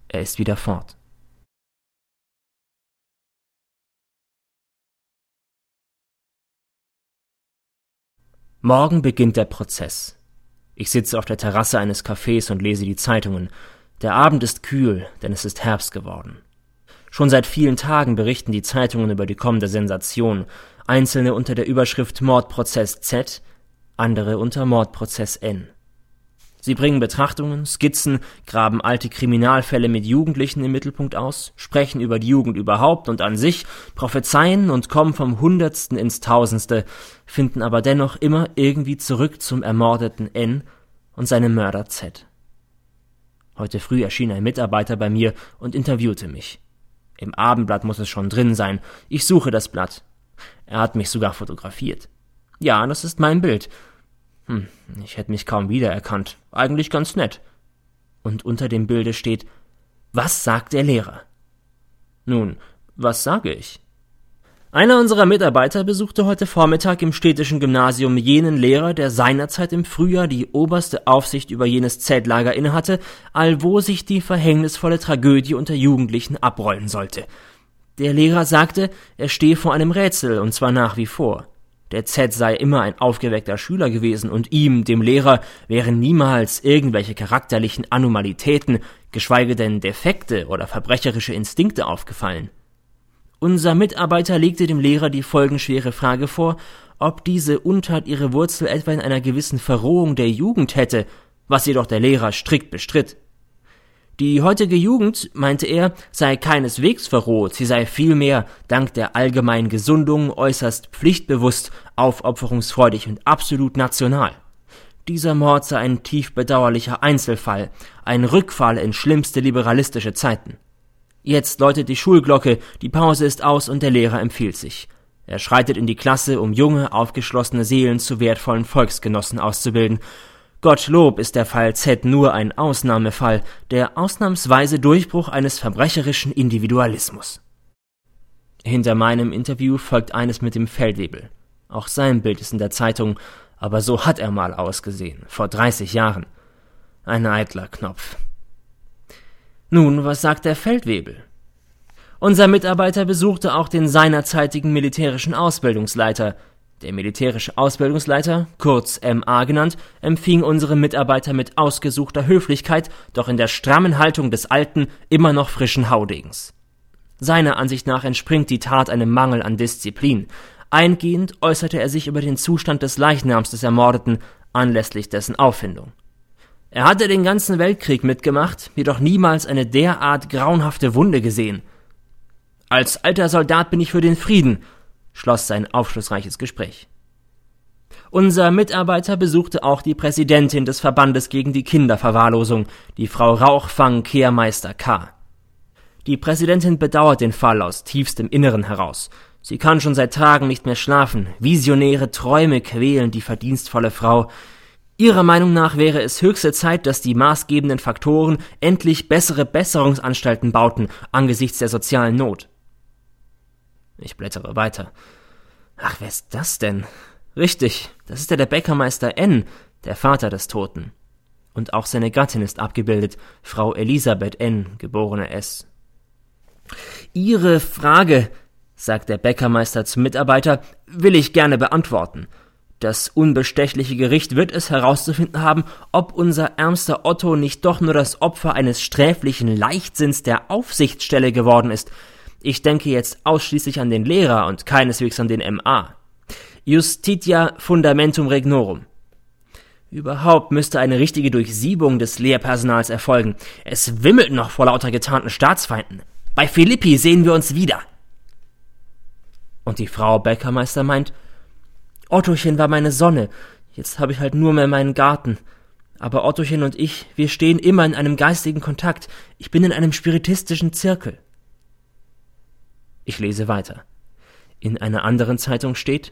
Er ist wieder fort. Morgen beginnt der Prozess. Ich sitze auf der Terrasse eines Cafés und lese die Zeitungen. Der Abend ist kühl, denn es ist Herbst geworden. Schon seit vielen Tagen berichten die Zeitungen über die kommende Sensation, einzelne unter der Überschrift Mordprozess Z, andere unter Mordprozess N. Sie bringen Betrachtungen, Skizzen, graben alte Kriminalfälle mit Jugendlichen im Mittelpunkt aus, sprechen über die Jugend überhaupt und an sich, prophezeien und kommen vom Hundertsten ins Tausendste, finden aber dennoch immer irgendwie zurück zum ermordeten N und seinem Mörder Z. Heute früh erschien ein Mitarbeiter bei mir und interviewte mich. Im Abendblatt muss es schon drin sein. Ich suche das Blatt. Er hat mich sogar fotografiert. Ja, das ist mein Bild. Ich hätte mich kaum wiedererkannt. Eigentlich ganz nett. Und unter dem Bilde steht: Was sagt der Lehrer? Nun, was sage ich? Einer unserer Mitarbeiter besuchte heute Vormittag im städtischen Gymnasium jenen Lehrer, der seinerzeit im Frühjahr die oberste Aufsicht über jenes Zeltlager innehatte, allwo sich die verhängnisvolle Tragödie unter Jugendlichen abrollen sollte. Der Lehrer sagte, er stehe vor einem Rätsel, und zwar nach wie vor. Der Z sei immer ein aufgeweckter Schüler gewesen und ihm, dem Lehrer, wären niemals irgendwelche charakterlichen Anomalitäten, geschweige denn Defekte oder verbrecherische Instinkte aufgefallen. Unser Mitarbeiter legte dem Lehrer die folgenschwere Frage vor, ob diese Untat ihre Wurzel etwa in einer gewissen Verrohung der Jugend hätte, was jedoch der Lehrer strikt bestritt. Die heutige Jugend, meinte er, sei keineswegs verroht, sie sei vielmehr, dank der allgemeinen Gesundung, äußerst pflichtbewusst, aufopferungsfreudig und absolut national. Dieser Mord sei ein tief bedauerlicher Einzelfall, ein Rückfall in schlimmste liberalistische Zeiten. Jetzt läutet die Schulglocke, die Pause ist aus und der Lehrer empfiehlt sich. Er schreitet in die Klasse, um junge, aufgeschlossene Seelen zu wertvollen Volksgenossen auszubilden. Gottlob ist der Fall Z nur ein Ausnahmefall, der ausnahmsweise Durchbruch eines verbrecherischen Individualismus. Hinter meinem Interview folgt eines mit dem Feldwebel. Auch sein Bild ist in der Zeitung, aber so hat er mal ausgesehen, vor 30 Jahren. Ein eitler Knopf. Nun, was sagt der Feldwebel? Unser Mitarbeiter besuchte auch den seinerzeitigen militärischen Ausbildungsleiter. Der militärische Ausbildungsleiter, kurz MA genannt, empfing unsere Mitarbeiter mit ausgesuchter Höflichkeit, doch in der strammen Haltung des alten, immer noch frischen Haudegens. Seiner Ansicht nach entspringt die Tat einem Mangel an Disziplin. Eingehend äußerte er sich über den Zustand des Leichnams des Ermordeten anlässlich dessen Auffindung. Er hatte den ganzen Weltkrieg mitgemacht, jedoch niemals eine derart grauenhafte Wunde gesehen. Als alter Soldat bin ich für den Frieden, schloss sein aufschlussreiches Gespräch. Unser Mitarbeiter besuchte auch die Präsidentin des Verbandes gegen die Kinderverwahrlosung, die Frau Rauchfang-Kehrmeister K. Die Präsidentin bedauert den Fall aus tiefstem Inneren heraus. Sie kann schon seit Tagen nicht mehr schlafen. Visionäre Träume quälen die verdienstvolle Frau. Ihrer Meinung nach wäre es höchste Zeit, dass die maßgebenden Faktoren endlich bessere Besserungsanstalten bauten angesichts der sozialen Not. Ich blättere weiter. Ach, wer ist das denn? Richtig, das ist der Bäckermeister N., der Vater des Toten. Und auch seine Gattin ist abgebildet, Frau Elisabeth N., geborene S. Ihre Frage, sagt der Bäckermeister zum Mitarbeiter, will ich gerne beantworten. Das unbestechliche Gericht wird es herauszufinden haben, ob unser ärmster Otto nicht doch nur das Opfer eines sträflichen Leichtsinns der Aufsichtsstelle geworden ist. Ich denke jetzt ausschließlich an den Lehrer und keineswegs an den MA. Justitia fundamentum regnorum. Überhaupt müsste eine richtige Durchsiebung des Lehrpersonals erfolgen. Es wimmelt noch vor lauter getarnten Staatsfeinden. Bei Philippi sehen wir uns wieder. Und die Frau Bäckermeister meint, Ottochen war meine Sonne, jetzt habe ich halt nur mehr meinen Garten. Aber Ottochen und ich, wir stehen immer in einem geistigen Kontakt. Ich bin in einem spiritistischen Zirkel. Ich lese weiter. In einer anderen Zeitung steht: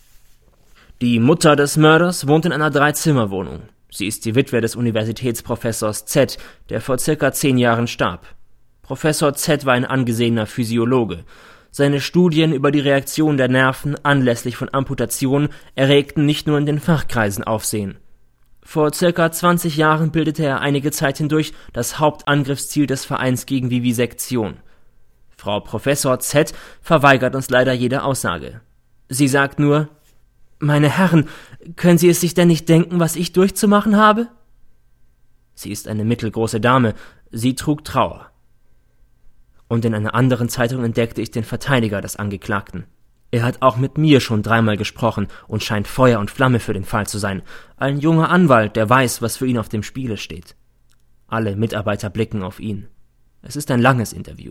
Die Mutter des Mörders wohnt in einer 3-Zimmer-Wohnung. Sie ist die Witwe des Universitätsprofessors Z., der vor circa 10 Jahren starb. Professor Z. war ein angesehener Physiologe. Seine Studien über die Reaktion der Nerven anlässlich von Amputationen erregten nicht nur in den Fachkreisen Aufsehen. Vor circa 20 Jahren bildete er einige Zeit hindurch das Hauptangriffsziel des Vereins gegen Vivisektion. Frau Professor Z. verweigert uns leider jede Aussage. Sie sagt nur: »Meine Herren, können Sie es sich denn nicht denken, was ich durchzumachen habe?« Sie ist eine mittelgroße Dame, sie trug Trauer. Und in einer anderen Zeitung entdeckte ich den Verteidiger des Angeklagten. Er hat auch mit mir schon 3-mal gesprochen und scheint Feuer und Flamme für den Fall zu sein. Ein junger Anwalt, der weiß, was für ihn auf dem Spiele steht. Alle Mitarbeiter blicken auf ihn. Es ist ein langes Interview.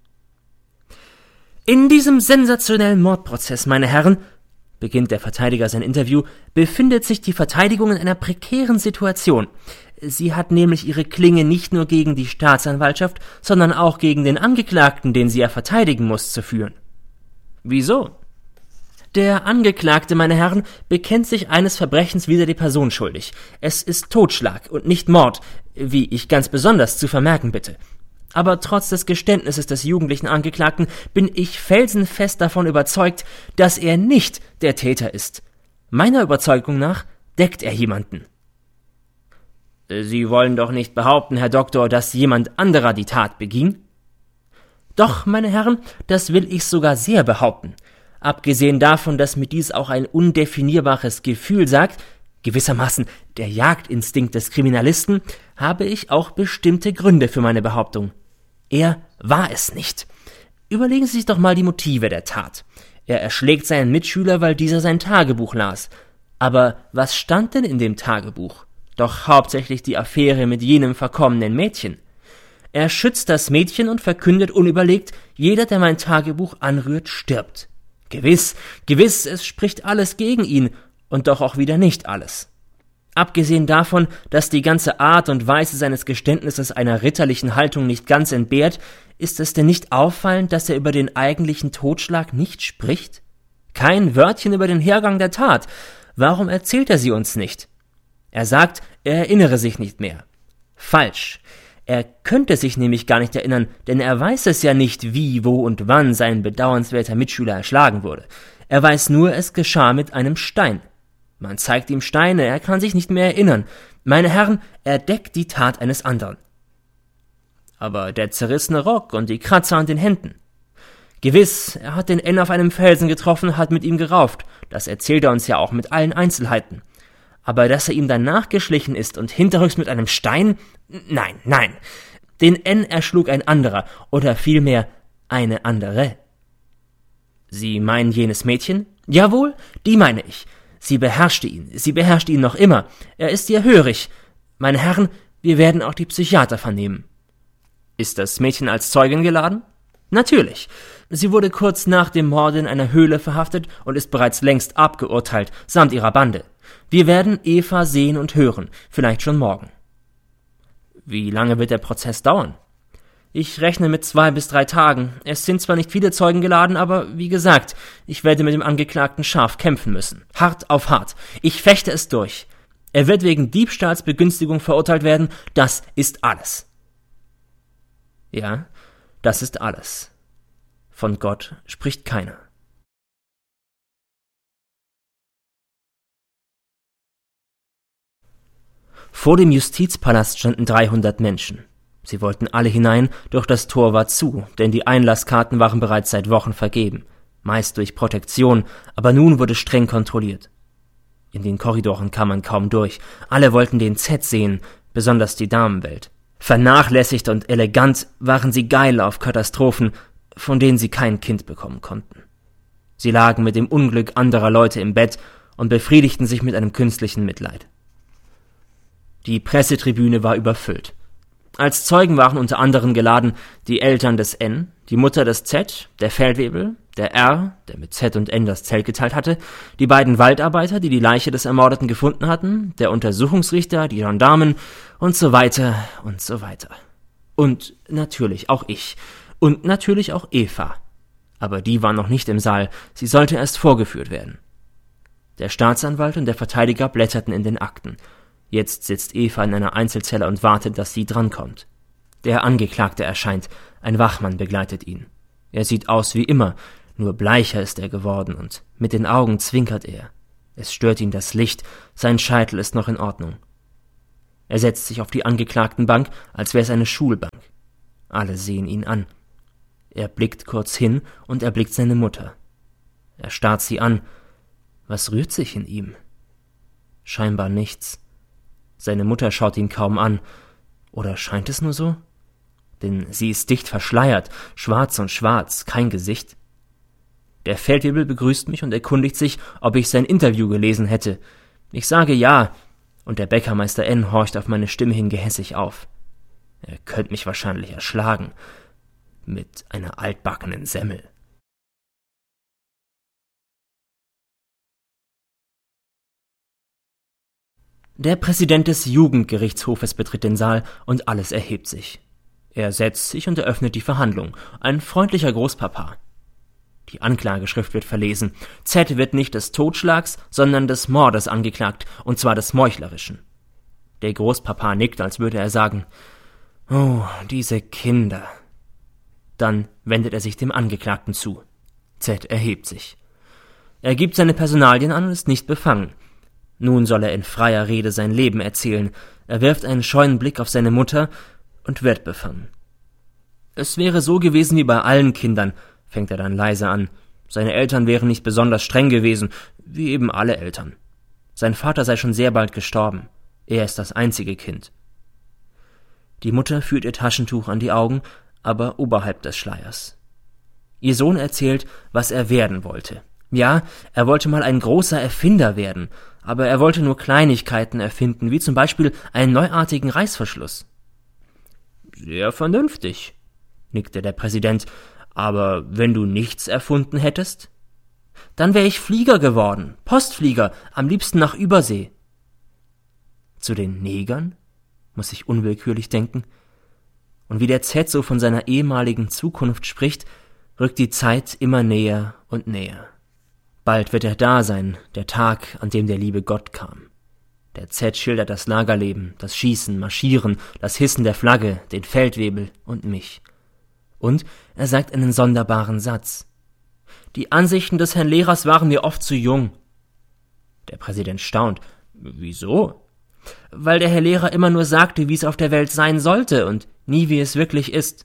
»In diesem sensationellen Mordprozess, meine Herren«, beginnt der Verteidiger sein Interview, »befindet sich die Verteidigung in einer prekären Situation. Sie hat nämlich ihre Klinge nicht nur gegen die Staatsanwaltschaft, sondern auch gegen den Angeklagten, den sie ja verteidigen muss, zu führen.« »Wieso?« »Der Angeklagte, meine Herren, bekennt sich eines Verbrechens wider die Person schuldig. Es ist Totschlag und nicht Mord, wie ich ganz besonders zu vermerken bitte. Aber trotz des Geständnisses des jugendlichen Angeklagten bin ich felsenfest davon überzeugt, dass er nicht der Täter ist. Meiner Überzeugung nach deckt er jemanden.« »Sie wollen doch nicht behaupten, Herr Doktor, dass jemand anderer die Tat beging?« »Doch, meine Herren, das will ich sogar sehr behaupten. Abgesehen davon, dass mir dies auch ein undefinierbares Gefühl sagt, gewissermaßen der Jagdinstinkt des Kriminalisten, habe ich auch bestimmte Gründe für meine Behauptung. Er war es nicht. Überlegen Sie sich doch mal die Motive der Tat. Er erschlägt seinen Mitschüler, weil dieser sein Tagebuch las. Aber was stand denn in dem Tagebuch? Doch hauptsächlich die Affäre mit jenem verkommenen Mädchen. Er schützt das Mädchen und verkündet unüberlegt, jeder, der mein Tagebuch anrührt, stirbt. Gewiss, es spricht alles gegen ihn, und doch auch wieder nicht alles. Abgesehen davon, dass die ganze Art und Weise seines Geständnisses einer ritterlichen Haltung nicht ganz entbehrt, ist es denn nicht auffallend, dass er über den eigentlichen Totschlag nicht spricht? Kein Wörtchen über den Hergang der Tat. Warum erzählt er sie uns nicht? Er sagt, er erinnere sich nicht mehr. Falsch. Er könnte sich nämlich gar nicht erinnern, denn er weiß es ja nicht, wie, wo und wann sein bedauernswerter Mitschüler erschlagen wurde. Er weiß nur, es geschah mit einem Stein. Man zeigt ihm Steine, er kann sich nicht mehr erinnern. Meine Herren, er deckt die Tat eines anderen. Aber der zerrissene Rock und die Kratzer an den Händen. Gewiss, er hat den N auf einem Felsen getroffen, hat mit ihm gerauft. Das erzählt er uns ja auch mit allen Einzelheiten. Aber dass er ihm dann nachgeschlichen ist und hinterrücks mit einem Stein? Nein. Den N erschlug ein anderer, oder vielmehr eine andere. Sie meinen jenes Mädchen? Jawohl, die meine ich. Sie beherrscht ihn noch immer. Er ist ihr hörig. Meine Herren, wir werden auch die Psychiater vernehmen. Ist das Mädchen als Zeugin geladen? Natürlich. Sie wurde kurz nach dem Mord in einer Höhle verhaftet und ist bereits längst abgeurteilt, samt ihrer Bande. Wir werden Eva sehen und hören, vielleicht schon morgen. Wie lange wird der Prozess dauern? Ich rechne mit 2 bis 3 Tagen. Es sind zwar nicht viele Zeugen geladen, aber wie gesagt, ich werde mit dem Angeklagten scharf kämpfen müssen. Hart auf hart. Ich fechte es durch. Er wird wegen Diebstahlsbegünstigung verurteilt werden. Das ist alles. Ja, das ist alles. Von Gott spricht keiner. Vor dem Justizpalast standen 300 Menschen. Sie wollten alle hinein, doch das Tor war zu, denn die Einlasskarten waren bereits seit Wochen vergeben, meist durch Protektion, aber nun wurde streng kontrolliert. In den Korridoren kam man kaum durch, alle wollten den Z sehen, besonders die Damenwelt. Vernachlässigt und elegant waren sie geil auf Katastrophen, von denen sie kein Kind bekommen konnten. Sie lagen mit dem Unglück anderer Leute im Bett und befriedigten sich mit einem künstlichen Mitleid. Die Pressetribüne war überfüllt. Als Zeugen waren unter anderem geladen die Eltern des N, die Mutter des Z, der Feldwebel, der R, der mit Z und N das Zelt geteilt hatte, die beiden Waldarbeiter, die die Leiche des Ermordeten gefunden hatten, der Untersuchungsrichter, die Gendarmen und so weiter und so weiter. Und natürlich auch ich. Und natürlich auch Eva. Aber die war noch nicht im Saal, sie sollte erst vorgeführt werden. Der Staatsanwalt und der Verteidiger blätterten in den Akten. Jetzt sitzt Eva in einer Einzelzelle und wartet, dass sie drankommt. Der Angeklagte erscheint, ein Wachmann begleitet ihn. Er sieht aus wie immer, nur bleicher ist er geworden und mit den Augen zwinkert er. Es stört ihn das Licht, sein Scheitel ist noch in Ordnung. Er setzt sich auf die Angeklagtenbank, als wäre es eine Schulbank. Alle sehen ihn an. Er blickt kurz hin und erblickt seine Mutter. Er starrt sie an. Was rührt sich in ihm? Scheinbar nichts. Seine Mutter schaut ihn kaum an. Oder scheint es nur so? Denn sie ist dicht verschleiert, schwarz und schwarz, kein Gesicht. Der Feldwebel begrüßt mich und erkundigt sich, ob ich sein Interview gelesen hätte. Ich sage ja, und der Bäckermeister N. horcht auf meine Stimme hin gehässig auf. Er könnte mich wahrscheinlich erschlagen. Mit einer altbackenen Semmel. Der Präsident des Jugendgerichtshofes betritt den Saal und alles erhebt sich. Er setzt sich und eröffnet die Verhandlung. Ein freundlicher Großpapa. Die Anklageschrift wird verlesen. Z wird nicht des Totschlags, sondern des Mordes angeklagt, und zwar des Meuchlerischen. Der Großpapa nickt, als würde er sagen, »Oh, diese Kinder.« Dann wendet er sich dem Angeklagten zu. Z erhebt sich. Er gibt seine Personalien an und ist nicht befangen. Nun soll er in freier Rede sein Leben erzählen. Er wirft einen scheuen Blick auf seine Mutter und wird befangen. Es wäre so gewesen wie bei allen Kindern, fängt er dann leise an. Seine Eltern wären nicht besonders streng gewesen, wie eben alle Eltern. Sein Vater sei schon sehr bald gestorben. Er ist das einzige Kind. Die Mutter führt ihr Taschentuch an die Augen, aber oberhalb des Schleiers. Ihr Sohn erzählt, was er werden wollte. Ja, er wollte mal ein großer Erfinder werden, aber er wollte nur Kleinigkeiten erfinden, wie zum Beispiel einen neuartigen Reißverschluss. »Sehr vernünftig«, nickte der Präsident, »aber wenn du nichts erfunden hättest?« »Dann wäre ich Flieger geworden, Postflieger, am liebsten nach Übersee.« »Zu den Negern?« muss ich unwillkürlich denken. Und wie der Z so von seiner ehemaligen Zukunft spricht, rückt die Zeit immer näher und näher. Bald wird er da sein, der Tag, an dem der liebe Gott kam. Der Z schildert das Lagerleben, das Schießen, Marschieren, das Hissen der Flagge, den Feldwebel und mich. Und er sagt einen sonderbaren Satz. »Die Ansichten des Herrn Lehrers waren mir oft zu jung.« Der Präsident staunt. »Wieso?« »Weil der Herr Lehrer immer nur sagte, wie es auf der Welt sein sollte und nie, wie es wirklich ist.«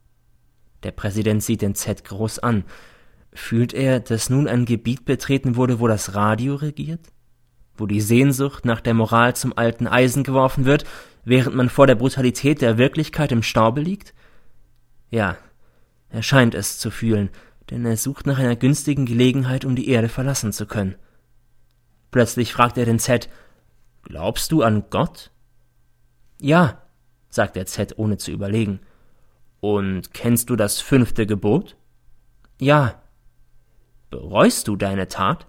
Der Präsident sieht den Z groß an. Fühlt er, dass nun ein Gebiet betreten wurde, wo das Radio regiert? Wo die Sehnsucht nach der Moral zum alten Eisen geworfen wird, während man vor der Brutalität der Wirklichkeit im Staube liegt? Ja, er scheint es zu fühlen, denn er sucht nach einer günstigen Gelegenheit, um die Erde verlassen zu können. Plötzlich fragt er den Z, »Glaubst du an Gott?« »Ja«, sagt der Z, ohne zu überlegen. »Und kennst du das 5. Gebot?« »Ja.« »Bereust du deine Tat?«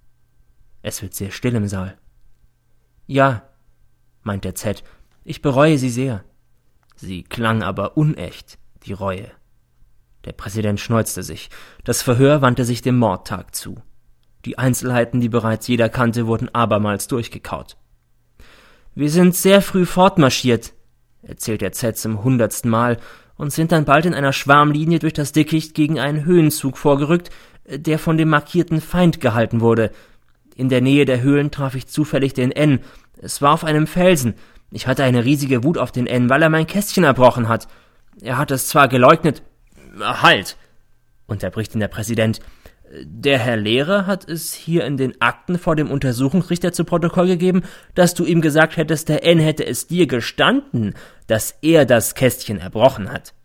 Es wird sehr still im Saal. »Ja«, meint der Z, »ich bereue sie sehr.« Sie klang aber unecht, die Reue. Der Präsident schneuzte sich. Das Verhör wandte sich dem Mordtag zu. Die Einzelheiten, die bereits jeder kannte, wurden abermals durchgekaut. »Wir sind sehr früh fortmarschiert«, erzählt der Z zum 100. Mal, und sind dann bald in einer Schwarmlinie durch das Dickicht gegen einen Höhenzug vorgerückt, der von dem markierten Feind gehalten wurde. In der Nähe der Höhlen traf ich zufällig den N. Es war auf einem Felsen. Ich hatte eine riesige Wut auf den N, weil er mein Kästchen erbrochen hat. Er hat es zwar geleugnet. »Halt«, unterbricht ihn der Präsident. »Der Herr Lehrer hat es hier in den Akten vor dem Untersuchungsrichter zu Protokoll gegeben, dass du ihm gesagt hättest, der N hätte es dir gestanden, dass er das Kästchen erbrochen hat.«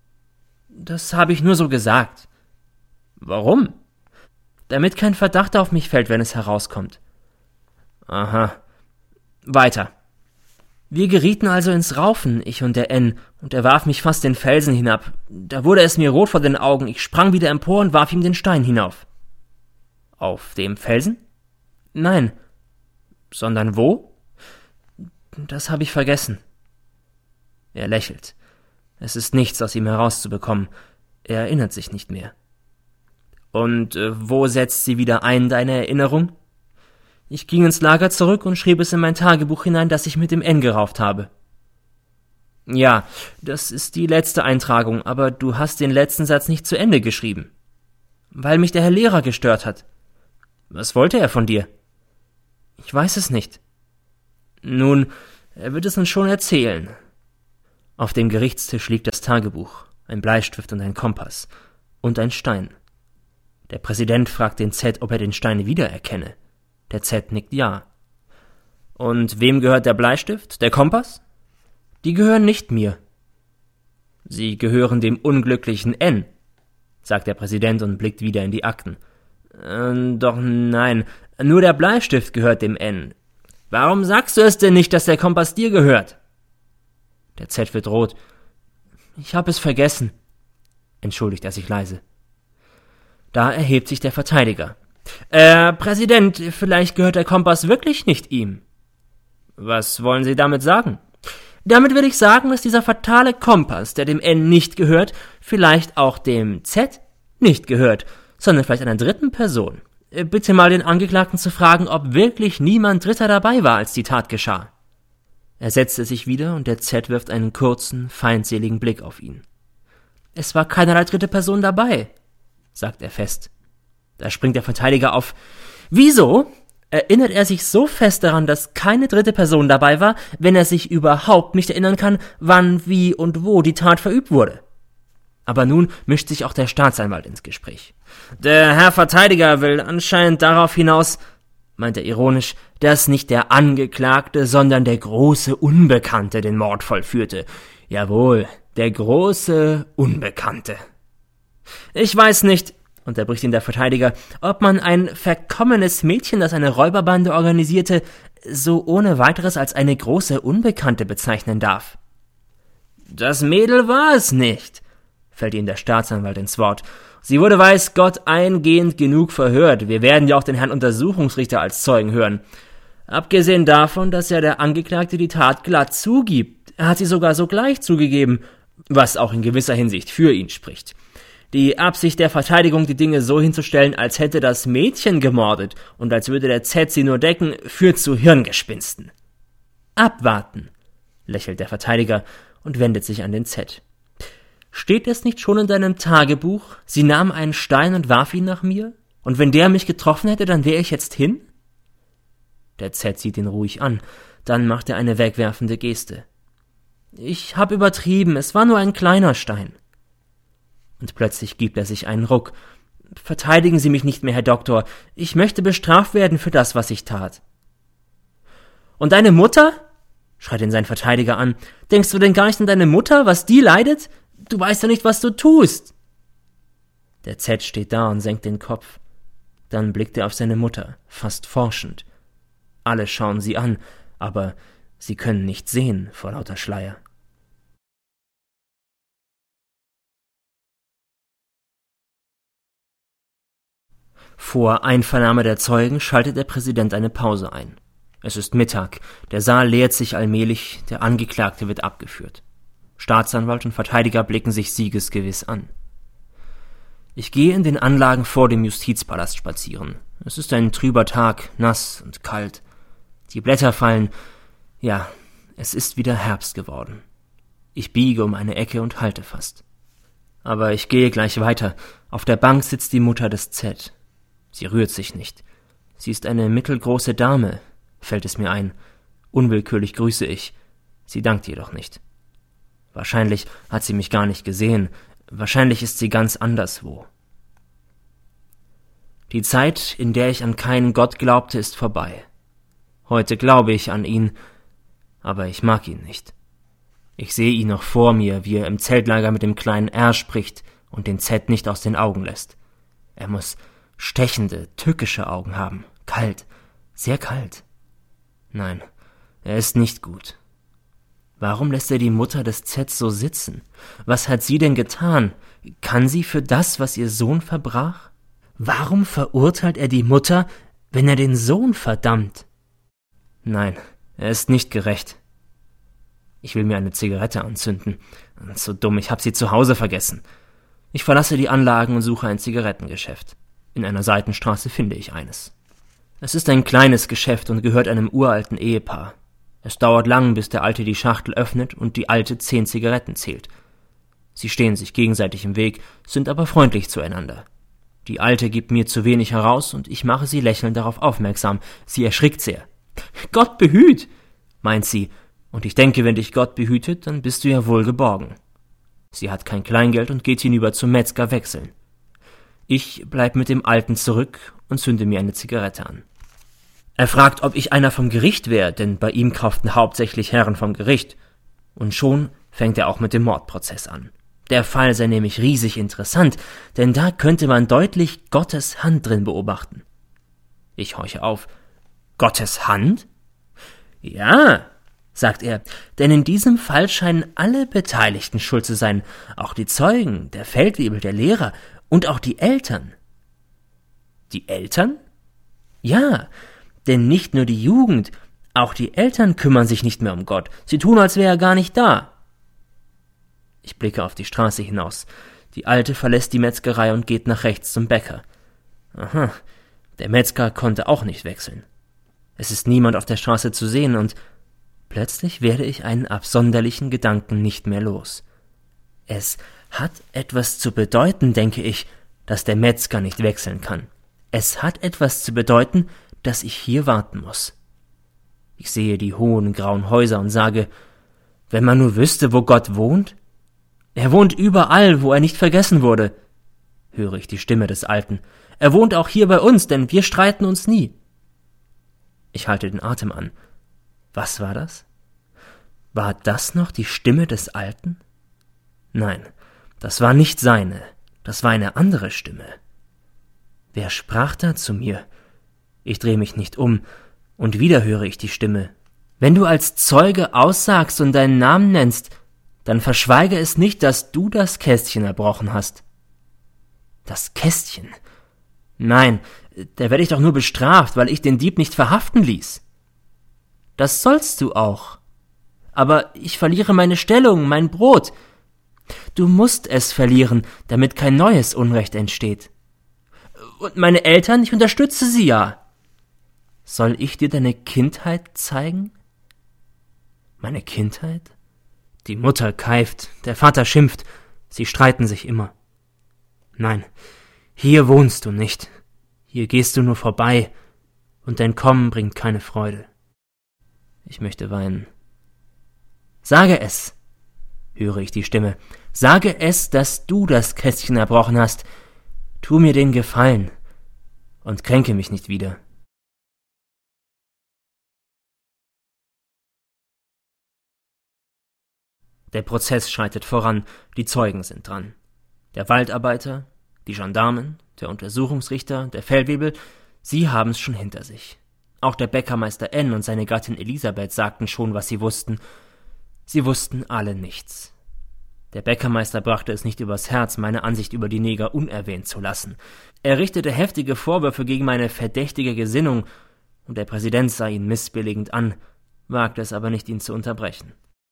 »Das habe ich nur so gesagt.« »Warum?« »Damit kein Verdacht auf mich fällt, wenn es herauskommt.« »Aha. Weiter.« »Wir gerieten also ins Raufen, ich und der N, und er warf mich fast den Felsen hinab. Da wurde es mir rot vor den Augen, ich sprang wieder empor und warf ihm den Stein hinauf.« »Auf dem Felsen?« »Nein.« »Sondern wo?« »Das habe ich vergessen.« Er lächelt. Es ist nichts aus ihm herauszubekommen. Er erinnert sich nicht mehr. »Und wo setzt sie wieder ein, deine Erinnerung?« »Ich ging ins Lager zurück und schrieb es in mein Tagebuch hinein, dass ich mit dem N gerauft habe.« »Ja, das ist die letzte Eintragung, aber du hast den letzten Satz nicht zu Ende geschrieben.« »Weil mich der Herr Lehrer gestört hat.« »Was wollte er von dir?« »Ich weiß es nicht.« »Nun, Er wird es uns schon erzählen. Auf dem Gerichtstisch liegt das Tagebuch, ein Bleistift und ein Kompass und ein Stein. Der Präsident fragt den Z, ob er den Stein wiedererkenne. Der Z nickt ja. Und wem gehört der Bleistift, der Kompass? Die gehören nicht mir. Sie gehören dem unglücklichen N, sagt der Präsident und blickt wieder in die Akten. Doch nein, nur der Bleistift gehört dem N. Warum sagst du es denn nicht, dass der Kompass dir gehört? Der Z wird rot. Ich habe es vergessen, entschuldigt er sich leise. Da erhebt sich der Verteidiger. Präsident, vielleicht gehört der Kompass wirklich nicht ihm. Was wollen Sie damit sagen? Damit will ich sagen, dass dieser fatale Kompass, der dem N nicht gehört, vielleicht auch dem Z nicht gehört, sondern vielleicht einer dritten Person. Bitte mal den Angeklagten zu fragen, ob wirklich niemand Dritter dabei war, als die Tat geschah. Er setzte sich wieder und der Z wirft einen kurzen, feindseligen Blick auf ihn. Es war keinerlei dritte Person dabei, sagt er fest. Da springt der Verteidiger auf. Wieso? Erinnert er sich so fest daran, dass keine dritte Person dabei war, wenn er sich überhaupt nicht erinnern kann, wann, wie und wo die Tat verübt wurde? Aber nun mischt sich auch der Staatsanwalt ins Gespräch. Der Herr Verteidiger will anscheinend darauf hinaus, meint er ironisch, dass nicht der Angeklagte, sondern der große Unbekannte den Mord vollführte. Jawohl, der große Unbekannte. Ich weiß nicht, unterbricht ihn der Verteidiger, ob man ein verkommenes Mädchen, das eine Räuberbande organisierte, so ohne weiteres als eine große Unbekannte bezeichnen darf. Das Mädel war es nicht, fällt ihm der Staatsanwalt ins Wort. Sie wurde, weiß Gott, eingehend genug verhört. Wir werden ja auch den Herrn Untersuchungsrichter als Zeugen hören. Abgesehen davon, dass ja der Angeklagte die Tat glatt zugibt. Er hat sie sogar sogleich zugegeben, was auch in gewisser Hinsicht für ihn spricht. Die Absicht der Verteidigung, die Dinge so hinzustellen, als hätte das Mädchen gemordet und als würde der Z sie nur decken, führt zu Hirngespinsten. Abwarten, lächelt der Verteidiger und wendet sich an den Z. Steht es nicht schon in deinem Tagebuch, sie nahm einen Stein und warf ihn nach mir? Und wenn der mich getroffen hätte, dann wäre ich jetzt hin? Der Z sieht ihn ruhig an, dann macht er eine wegwerfende Geste. Ich hab übertrieben, es war nur ein kleiner Stein. Und plötzlich gibt er sich einen Ruck. Verteidigen Sie mich nicht mehr, Herr Doktor, ich möchte bestraft werden für das, was ich tat. Und deine Mutter? Schreit ihn sein Verteidiger an. Denkst du denn gar nicht an deine Mutter, was die leidet? Du weißt ja nicht, was du tust. Der Z steht da und senkt den Kopf. Dann blickt er auf seine Mutter, fast forschend. Alle schauen sie an, aber sie können nicht sehen vor lauter Schleier. Vor Einvernahme der Zeugen schaltet der Präsident eine Pause ein. Es ist Mittag, der Saal leert sich allmählich, der Angeklagte wird abgeführt. Staatsanwalt und Verteidiger blicken sich siegesgewiss an. Ich gehe in den Anlagen vor dem Justizpalast spazieren. Es ist ein trüber Tag, nass und kalt. Die Blätter fallen. Ja, es ist wieder Herbst geworden. Ich biege um eine Ecke und halte fast. Aber ich gehe gleich weiter. Auf der Bank sitzt die Mutter des Z. Sie rührt sich nicht. Sie ist eine mittelgroße Dame, fällt es mir ein. Unwillkürlich grüße ich. Sie dankt jedoch nicht. Wahrscheinlich hat sie mich gar nicht gesehen. Wahrscheinlich ist sie ganz anderswo. Die Zeit, in der ich an keinen Gott glaubte, ist vorbei. Heute glaube ich an ihn, aber ich mag ihn nicht. Ich sehe ihn noch vor mir, wie er im Zeltlager mit dem kleinen R spricht und den Z nicht aus den Augen lässt. Er muss stechende, tückische Augen haben. Kalt, sehr kalt. Nein, er ist nicht gut. Warum lässt er die Mutter des Z so sitzen? Was hat sie denn getan? Kann sie für das, was ihr Sohn verbrach? Warum verurteilt er die Mutter, wenn er den Sohn verdammt? Nein, er ist nicht gerecht. Ich will mir eine Zigarette anzünden. So dumm, ich hab sie zu Hause vergessen. Ich verlasse die Anlagen und suche ein Zigarettengeschäft. In einer Seitenstraße finde ich eines. Es ist ein kleines Geschäft und gehört einem uralten Ehepaar. Es dauert lang, bis der Alte die Schachtel öffnet und die Alte 10 Zigaretten zählt. Sie stehen sich gegenseitig im Weg, sind aber freundlich zueinander. Die Alte gibt mir zu wenig heraus und ich mache sie lächelnd darauf aufmerksam. Sie erschrickt sehr. »Gott behüt«, meint sie Und ich denke, wenn dich Gott behütet, dann bist du ja wohl geborgen. Sie hat kein Kleingeld und geht hinüber zum Metzger wechseln. Ich bleib mit dem Alten zurück und zünde mir eine Zigarette an. Er fragt, ob ich einer vom Gericht wäre, denn bei ihm kauften hauptsächlich Herren vom Gericht. Und schon fängt er auch mit dem Mordprozess an. Der Fall sei nämlich riesig interessant, denn da könnte man deutlich Gottes Hand drin beobachten. Ich horche auf. Gottes Hand? Ja, sagt er, denn in diesem Fall scheinen alle Beteiligten schuld zu sein, auch die Zeugen, der Feldwebel, der Lehrer und auch die Eltern. Die Eltern? Ja, denn nicht nur die Jugend, auch die Eltern kümmern sich nicht mehr um Gott. Sie tun, als wäre er gar nicht da. Ich blicke auf die Straße hinaus. Die Alte verlässt die Metzgerei und geht nach rechts zum Bäcker. Aha, der Metzger konnte auch nicht wechseln. Es ist niemand auf der Straße zu sehen und plötzlich werde ich einen absonderlichen Gedanken nicht mehr los. Es hat etwas zu bedeuten, denke ich, dass der Metzger nicht wechseln kann. Es hat etwas zu bedeuten, dass ich hier warten muss. Ich sehe die hohen grauen Häuser und sage, wenn man nur wüsste, wo Gott wohnt. Er wohnt überall, wo er nicht vergessen wurde, höre ich die Stimme des Alten. Er wohnt auch hier bei uns, denn wir streiten uns nie. Ich halte den Atem an. Was war das? War das noch die Stimme des Alten? Nein, das war nicht seine, das war eine andere Stimme. Wer sprach da zu mir? Ich drehe mich nicht um, und wieder höre ich die Stimme. Wenn du als Zeuge aussagst und deinen Namen nennst, dann verschweige es nicht, dass du das Kästchen erbrochen hast. Das Kästchen? Nein, da werde ich doch nur bestraft, weil ich den Dieb nicht verhaften ließ. Das sollst du auch. Aber ich verliere meine Stellung, mein Brot. Du musst es verlieren, damit kein neues Unrecht entsteht. Und meine Eltern, ich unterstütze sie ja. Soll ich dir deine Kindheit zeigen? Meine Kindheit? Die Mutter keift, der Vater schimpft, sie streiten sich immer. Nein, hier wohnst du nicht, hier gehst du nur vorbei, und dein Kommen bringt keine Freude. Ich möchte weinen. Sage es, höre ich die Stimme, sage es, dass du das Kästchen erbrochen hast. Tu mir den Gefallen und kränke mich nicht wieder. Der Prozess schreitet voran, die Zeugen sind dran. Der Waldarbeiter, die Gendarmen, der Untersuchungsrichter, der Feldwebel, sie haben's schon hinter sich. Auch der Bäckermeister N. und seine Gattin Elisabeth sagten schon, was sie wussten. Sie wussten alle nichts. Der Bäckermeister brachte es nicht übers Herz, meine Ansicht über die Neger unerwähnt zu lassen. Er richtete heftige Vorwürfe gegen meine verdächtige Gesinnung, und der Präsident sah ihn missbilligend an, wagte es aber nicht, ihn zu unterbrechen.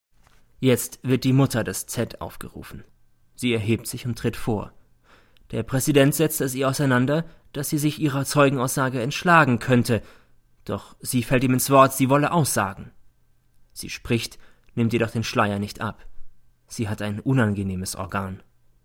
Jetzt wird die Mutter des Z aufgerufen. Sie erhebt sich und tritt vor. Der Präsident setzt es ihr auseinander, dass sie sich ihrer Zeugenaussage entschlagen könnte, doch sie fällt ihm ins Wort, sie wolle aussagen. Sie spricht, nimmt jedoch den Schleier nicht ab. Sie hat ein unangenehmes Organ.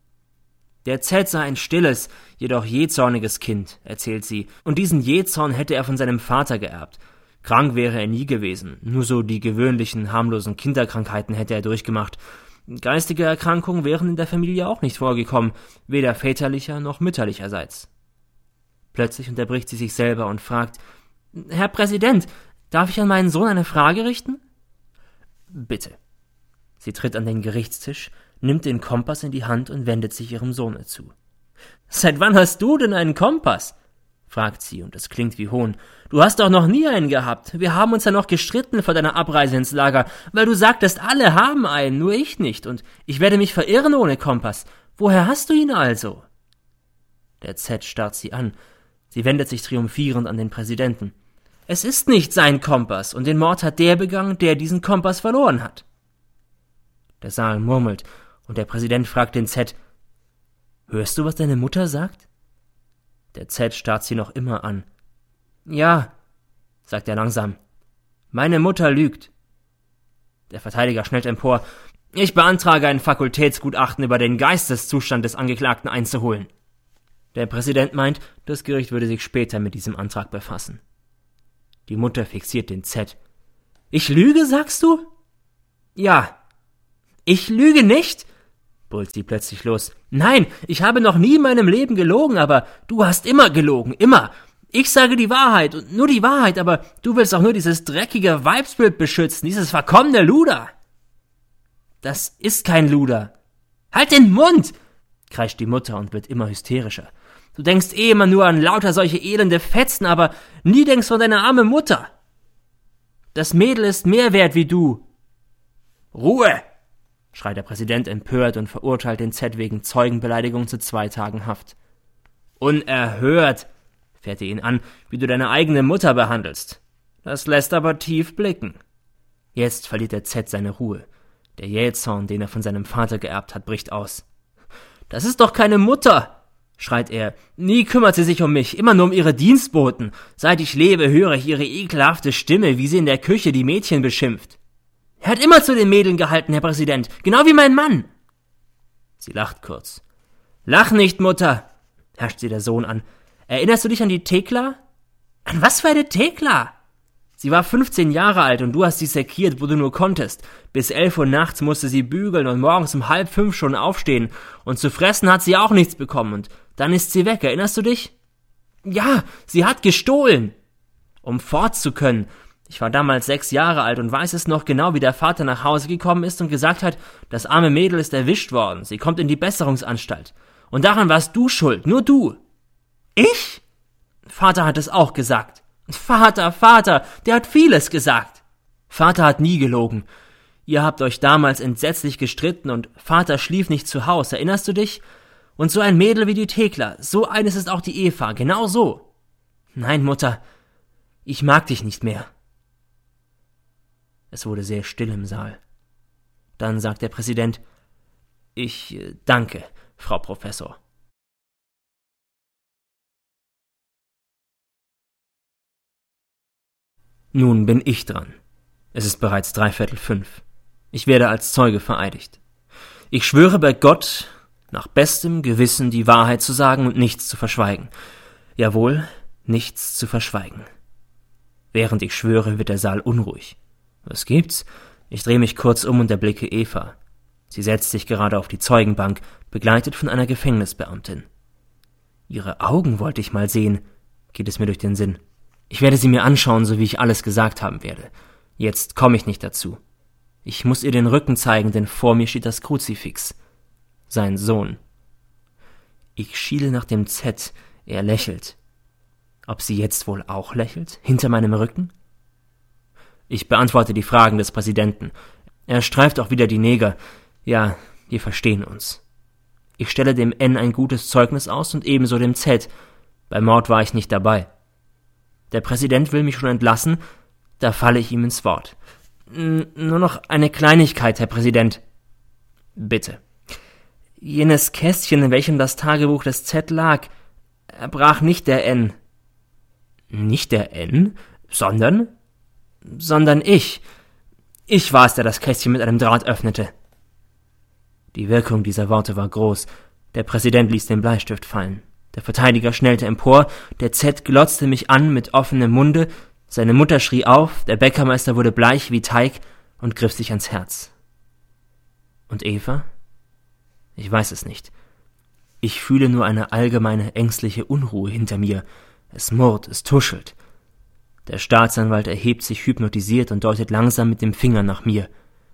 Der Z sei ein stilles, jedoch jähzorniges Kind, erzählt sie, und diesen Jähzorn hätte er von seinem Vater geerbt. Krank wäre er nie gewesen, nur so die gewöhnlichen, harmlosen Kinderkrankheiten hätte er durchgemacht. Geistige Erkrankungen wären in der Familie auch nicht vorgekommen, weder väterlicher noch mütterlicherseits. Plötzlich unterbricht sie sich selber und fragt, »Herr Präsident, darf ich an meinen Sohn eine Frage richten?« »Bitte.« Sie tritt an den Gerichtstisch, nimmt den Kompass in die Hand und wendet sich ihrem Sohne zu. »Seit wann hast du denn einen Kompass?« fragt sie, und es klingt wie Hohn. »Du hast doch noch nie einen gehabt. Wir haben uns ja noch gestritten vor deiner Abreise ins Lager, weil du sagtest, alle haben einen, nur ich nicht, und ich werde mich verirren ohne Kompass. Woher hast du ihn also?« Der Z starrt sie an. Sie wendet sich triumphierend an den Präsidenten. »Es ist nicht sein Kompass, und den Mord hat der begangen, der diesen Kompass verloren hat.« Der Saal murmelt, und der Präsident fragt den Z, »Hörst du, was deine Mutter sagt?« Der Z starrt sie noch immer an. »Ja«, sagt er langsam, »meine Mutter lügt.« Der Verteidiger schnellt empor. »Ich beantrage ein Fakultätsgutachten über den Geisteszustand des Angeklagten einzuholen.« Der Präsident meint, das Gericht würde sich später mit diesem Antrag befassen. Die Mutter fixiert den Z. »Ich lüge, sagst du?« Ja. Ich lüge nicht, brüllt sie plötzlich los. Nein, ich habe noch nie in meinem Leben gelogen, aber du hast immer gelogen, immer. Ich sage die Wahrheit und nur die Wahrheit, aber du willst auch nur dieses dreckige Weibsbild beschützen, dieses verkommene Luder. Das ist kein Luder. Halt den Mund, kreischt die Mutter und wird immer hysterischer. Du denkst immer nur an lauter solche elende Fetzen, aber nie denkst du an deine arme Mutter. Das Mädel ist mehr wert wie du. Ruhe, schreit der Präsident empört und verurteilt den Z wegen Zeugenbeleidigung zu 2 Tagen Haft. Unerhört, fährt er ihn an, wie du deine eigene Mutter behandelst. Das lässt aber tief blicken. Jetzt verliert der Z seine Ruhe. Der Jähzorn, den er von seinem Vater geerbt hat, bricht aus. Das ist doch keine Mutter, schreit er. Nie kümmert sie sich um mich, immer nur um ihre Dienstboten. Seit ich lebe, höre ich ihre ekelhafte Stimme, wie sie in der Küche die Mädchen beschimpft. Er hat immer zu den Mädeln gehalten, Herr Präsident, genau wie mein Mann. Sie lacht kurz. Lach nicht, Mutter, herrscht sie der Sohn an. Erinnerst du dich an die Thekla? An was für eine Thekla? Sie war 15 Jahre alt und du hast sie sekiert, wo du nur konntest. Bis 11 Uhr nachts musste sie bügeln und morgens um 4:30 schon aufstehen. Und zu fressen hat sie auch nichts bekommen und dann ist sie weg, erinnerst du dich? Ja, sie hat gestohlen. Um fort zu können. Ich war damals 6 Jahre alt und weiß es noch genau, wie der Vater nach Hause gekommen ist und gesagt hat, das arme Mädel ist erwischt worden, sie kommt in die Besserungsanstalt. Und daran warst du schuld, nur du. Ich? Vater hat es auch gesagt. Vater, der hat vieles gesagt. Vater hat nie gelogen. Ihr habt euch damals entsetzlich gestritten und Vater schlief nicht zu Haus, erinnerst du dich? Und so ein Mädel wie die Thekla, so eines ist auch die Eva, genau so. Nein, Mutter, ich mag dich nicht mehr. Es wurde sehr still im Saal. Dann sagt der Präsident, ich danke, Frau Professor. Nun bin ich dran. Es ist bereits 5:15. Ich werde als Zeuge vereidigt. Ich schwöre bei Gott, nach bestem Gewissen die Wahrheit zu sagen und nichts zu verschweigen. Jawohl, nichts zu verschweigen. Während ich schwöre, wird der Saal unruhig. Was gibt's? Ich drehe mich kurz um und erblicke Eva. Sie setzt sich gerade auf die Zeugenbank, begleitet von einer Gefängnisbeamtin. Ihre Augen wollte ich mal sehen, geht es mir durch den Sinn. Ich werde sie mir anschauen, so wie ich alles gesagt haben werde. Jetzt komme ich nicht dazu. Ich muss ihr den Rücken zeigen, denn vor mir steht das Kruzifix. Sein Sohn. Ich schiele nach dem Z, er lächelt. Ob sie jetzt wohl auch lächelt? Hinter meinem Rücken? Ich beantworte die Fragen des Präsidenten. Er streift auch wieder die Neger. Ja, wir verstehen uns. Ich stelle dem N ein gutes Zeugnis aus und ebenso dem Z. Beim Mord war ich nicht dabei. Der Präsident will mich schon entlassen, da falle ich ihm ins Wort. Nur noch eine Kleinigkeit, Herr Präsident. Bitte. Jenes Kästchen, in welchem das Tagebuch des Z lag, erbrach nicht der N. Nicht der N? Sondern ich. Ich war es, der das Kästchen mit einem Draht öffnete. Die Wirkung dieser Worte war groß. Der Präsident ließ den Bleistift fallen. Der Verteidiger schnellte empor, der Z glotzte mich an mit offenem Munde, seine Mutter schrie auf, der Bäckermeister wurde bleich wie Teig und griff sich ans Herz. Und Eva? Ich weiß es nicht. Ich fühle nur eine allgemeine ängstliche Unruhe hinter mir. Es murrt, es tuschelt. Der Staatsanwalt erhebt sich hypnotisiert und deutet langsam mit dem Finger nach mir.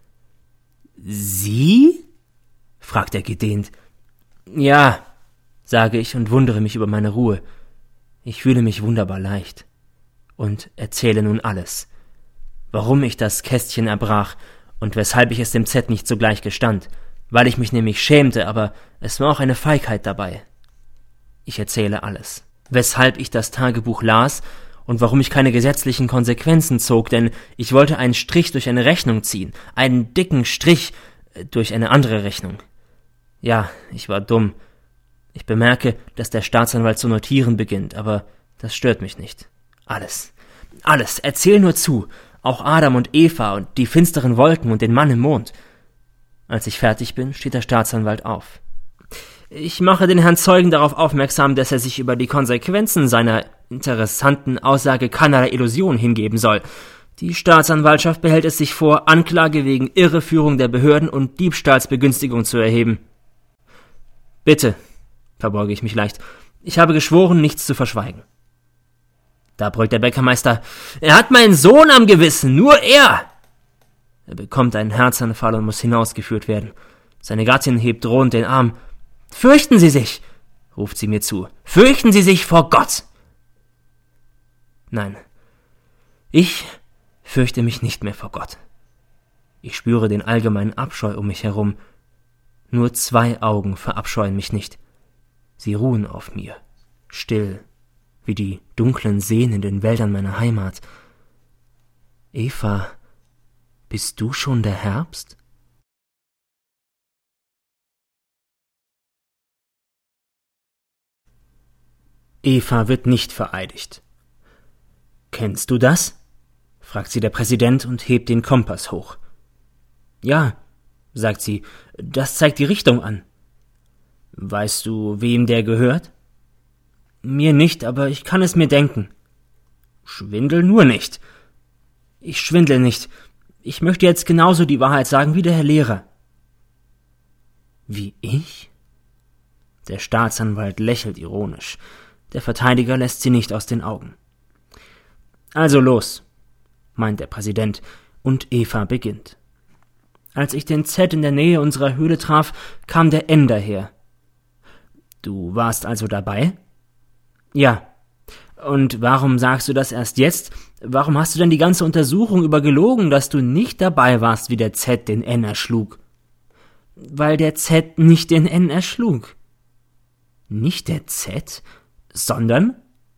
»Sie?« fragt er gedehnt. »Ja«, sage ich und wundere mich über meine Ruhe. Ich fühle mich wunderbar leicht. Und erzähle nun alles. Warum ich das Kästchen erbrach und weshalb ich es dem Z nicht sogleich gestand. Weil ich mich nämlich schämte, aber es war auch eine Feigheit dabei. Ich erzähle alles. Weshalb ich das Tagebuch las und warum ich keine gesetzlichen Konsequenzen zog, denn ich wollte einen Strich durch eine Rechnung ziehen, einen dicken Strich durch eine andere Rechnung. Ja, ich war dumm. Ich bemerke, dass der Staatsanwalt zu notieren beginnt, aber das stört mich nicht. Alles, erzähl nur zu, auch Adam und Eva und die finsteren Wolken und den Mann im Mond. Als ich fertig bin, steht der Staatsanwalt auf. Ich mache den Herrn Zeugen darauf aufmerksam, dass er sich über die Konsequenzen seiner interessanten Aussage keinerlei Illusion hingeben soll. Die Staatsanwaltschaft behält es sich vor, Anklage wegen Irreführung der Behörden und Diebstahlsbegünstigung zu erheben. Bitte, verbeuge ich mich leicht, ich habe geschworen, nichts zu verschweigen. Da brüllt der Bäckermeister, er hat meinen Sohn am Gewissen, nur er! Er bekommt einen Herzanfall und muss hinausgeführt werden. Seine Gattin hebt drohend den Arm. Fürchten Sie sich, ruft sie mir zu, fürchten Sie sich vor Gott! Nein, ich fürchte mich nicht mehr vor Gott. Ich spüre den allgemeinen Abscheu um mich herum. Nur 2 Augen verabscheuen mich nicht. Sie ruhen auf mir, still, wie die dunklen Seen in den Wäldern meiner Heimat. Eva, bist du schon der Herbst? Eva wird nicht vereidigt. Kennst du das? Fragt sie der Präsident und hebt den Kompass hoch. Ja, sagt sie, das zeigt die Richtung an. Weißt du, wem der gehört? Mir nicht, aber ich kann es mir denken. Schwindel nur nicht. Ich schwindle nicht. Ich möchte jetzt genauso die Wahrheit sagen wie der Herr Lehrer. Wie ich? Der Staatsanwalt lächelt ironisch. Der Verteidiger lässt sie nicht aus den Augen. Also los, meint der Präsident, und Eva beginnt. Als ich den Z in der Nähe unserer Höhle traf, kam der N daher. Du warst also dabei? Ja. Und warum sagst du das erst jetzt? Warum hast du denn die ganze Untersuchung über gelogen, dass du nicht dabei warst, wie der Z den N erschlug? Weil der Z nicht den N erschlug. Nicht der Z, sondern?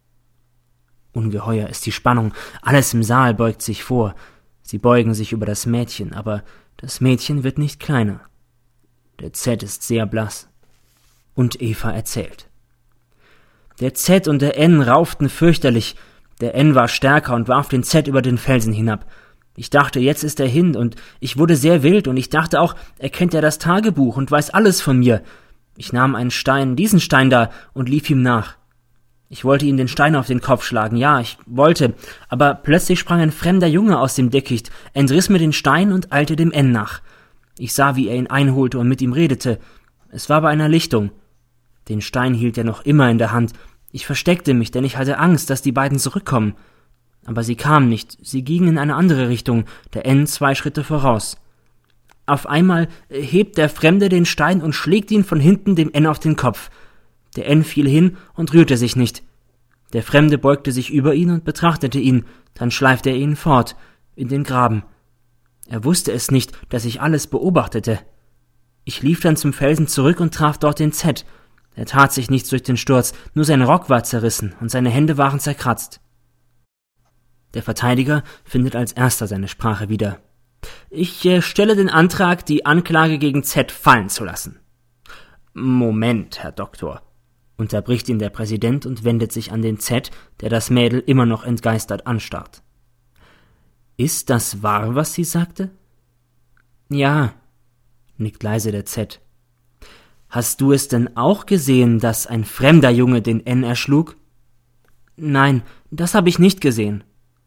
Ungeheuer ist die Spannung. Alles im Saal beugt sich vor. Sie beugen sich über das Mädchen, aber das Mädchen wird nicht kleiner. Der Z ist sehr blass. Und Eva erzählt. Der Z und der N rauften fürchterlich. Der N war stärker und warf den Z über den Felsen hinab. Ich dachte, jetzt ist er hin, und ich wurde sehr wild, und ich dachte auch, er kennt ja das Tagebuch und weiß alles von mir. Ich nahm einen Stein, diesen Stein da, und lief ihm nach. Ich wollte ihm den Stein auf den Kopf schlagen, ja, ich wollte, aber plötzlich sprang ein fremder Junge aus dem Dickicht, entriss mir den Stein und eilte dem N nach. Ich sah, wie er ihn einholte und mit ihm redete. Es war bei einer Lichtung. Den Stein hielt er noch immer in der Hand. Ich versteckte mich, denn ich hatte Angst, dass die beiden zurückkommen. Aber sie kamen nicht, sie gingen in eine andere Richtung, der N 2 Schritte voraus. Auf einmal hebt der Fremde den Stein und schlägt ihn von hinten dem N auf den Kopf. Der N fiel hin und rührte sich nicht. Der Fremde beugte sich über ihn und betrachtete ihn, dann schleifte er ihn fort, in den Graben. Er wusste es nicht, dass ich alles beobachtete. Ich lief dann zum Felsen zurück und traf dort den Z. Er tat sich nichts durch den Sturz, nur sein Rock war zerrissen und seine Hände waren zerkratzt. Der Verteidiger findet als erster seine Sprache wieder. Ich stelle den Antrag, die Anklage gegen Z fallen zu lassen. Moment, Herr Doktor, unterbricht ihn der Präsident und wendet sich an den Z, der das Mädel immer noch entgeistert anstarrt. Ist das wahr, was sie sagte? Ja, nickt leise der Z. Hast du es denn auch gesehen, dass ein fremder Junge den N erschlug? Nein, das habe ich nicht gesehen.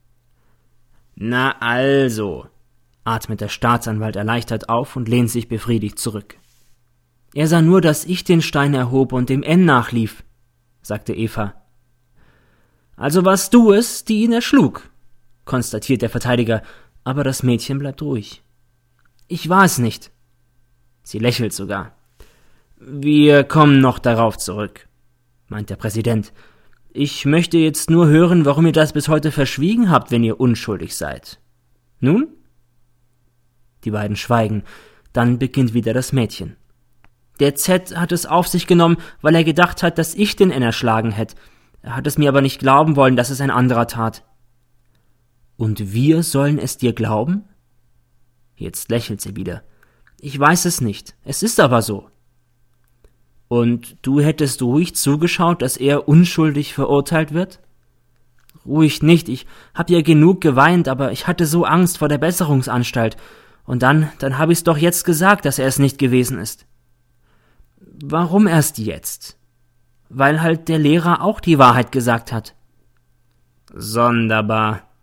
Na also, atmet der Staatsanwalt erleichtert auf und lehnt sich befriedigt zurück. Er sah nur, dass ich den Stein erhob und dem N nachlief, sagte Eva. Also warst du es, die ihn erschlug, konstatiert der Verteidiger, aber das Mädchen bleibt ruhig. Ich war es nicht. Sie lächelt sogar. Wir kommen noch darauf zurück, meint der Präsident. Ich möchte jetzt nur hören, warum ihr das bis heute verschwiegen habt, wenn ihr unschuldig seid. Nun? Die beiden schweigen, dann beginnt wieder das Mädchen. Der Z hat es auf sich genommen, weil er gedacht hat, dass ich den N erschlagen hätte. Er hat es mir aber nicht glauben wollen, dass es ein anderer tat. Und wir sollen es dir glauben? Jetzt lächelt sie wieder. Ich weiß es nicht, es ist aber so. Und du hättest ruhig zugeschaut, dass er unschuldig verurteilt wird? Ruhig nicht, ich hab ja genug geweint, aber ich hatte so Angst vor der Besserungsanstalt. Und dann hab ich's doch jetzt gesagt, dass er es nicht gewesen ist. Warum erst jetzt? Weil halt der Lehrer auch die Wahrheit gesagt hat. Sonderbar,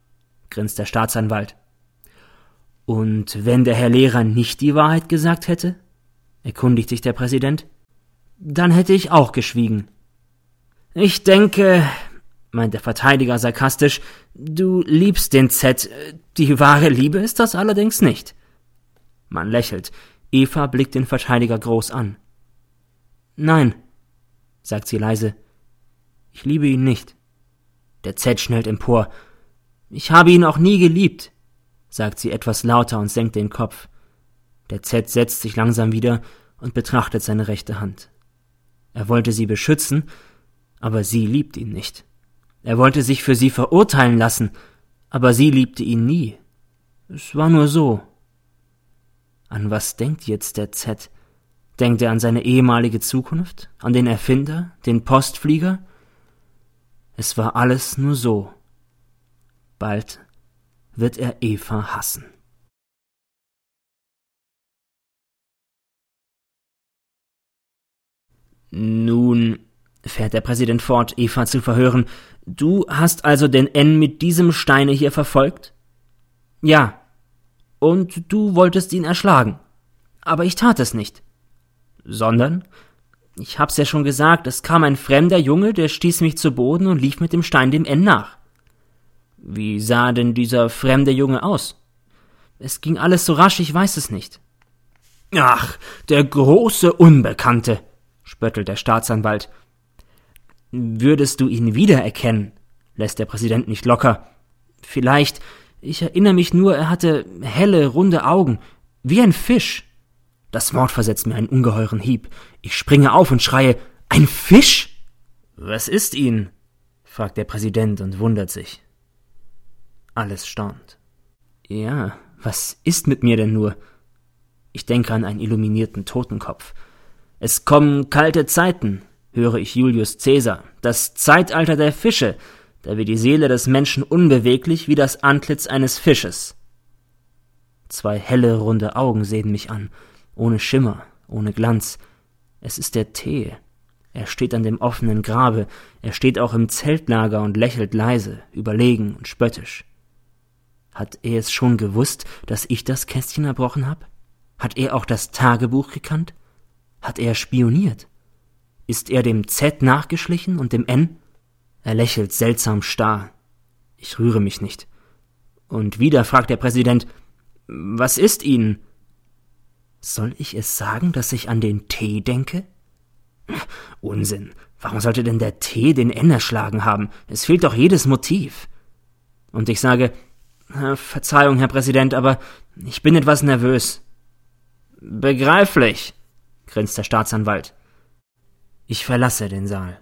grinst der Staatsanwalt. Und wenn der Herr Lehrer nicht die Wahrheit gesagt hätte? Erkundigt sich der Präsident. Dann hätte ich auch geschwiegen. Ich denke, meint der Verteidiger sarkastisch, du liebst den Z. Die wahre Liebe ist das allerdings nicht. Man lächelt. Eva blickt den Verteidiger groß an. Nein, sagt sie leise. Ich liebe ihn nicht. Der Z schnellt empor. Ich habe ihn auch nie geliebt, sagt sie etwas lauter und senkt den Kopf. Der Z setzt sich langsam wieder und betrachtet seine rechte Hand. Er wollte sie beschützen, aber sie liebt ihn nicht. Er wollte sich für sie verurteilen lassen, aber sie liebte ihn nie. Es war nur so. An was denkt jetzt der Z? Denkt er an seine ehemalige Zukunft? An den Erfinder? Den Postflieger? Es war alles nur so. Bald wird er Eva hassen. Nun, fährt der Präsident fort, Eva zu verhören, du hast also den N mit diesem Steine hier verfolgt? Ja. Und du wolltest ihn erschlagen. Aber ich tat es nicht. Sondern? Ich hab's ja schon gesagt, es kam ein fremder Junge, der stieß mich zu Boden und lief mit dem Stein dem N nach. Wie sah denn dieser fremde Junge aus? Es ging alles so rasch, ich weiß es nicht. Ach, der große Unbekannte, spöttelt der Staatsanwalt. Würdest du ihn wiedererkennen? Lässt der Präsident nicht locker. Vielleicht, ich erinnere mich nur, er hatte helle, runde Augen, wie ein Fisch. Das Wort versetzt mir einen ungeheuren Hieb. Ich springe auf und schreie, ein Fisch? Was ist ihn? Fragt der Präsident und wundert sich. Alles staunt. Ja, was ist mit mir denn nur? Ich denke an einen illuminierten Totenkopf. Es kommen kalte Zeiten, höre ich Julius Caesar, das Zeitalter der Fische, da wird die Seele des Menschen unbeweglich wie das Antlitz eines Fisches. 2 helle, runde Augen sehen mich an, ohne Schimmer, ohne Glanz. Es ist der Tee. Er steht an dem offenen Grabe, er steht auch im Zeltlager und lächelt leise, überlegen und spöttisch. Hat er es schon gewusst, dass ich das Kästchen erbrochen habe? Hat er auch das Tagebuch gekannt? Hat er spioniert? Ist er dem Z nachgeschlichen und dem N? Er lächelt seltsam starr. Ich rühre mich nicht. Und wieder fragt der Präsident, was ist Ihnen? Soll ich es sagen, dass ich an den T denke? Unsinn. Warum sollte denn der T den N erschlagen haben? Es fehlt doch jedes Motiv. Und ich sage, Verzeihung, Herr Präsident, aber ich bin etwas nervös. Begreiflich, grinst der Staatsanwalt. Ich verlasse den Saal.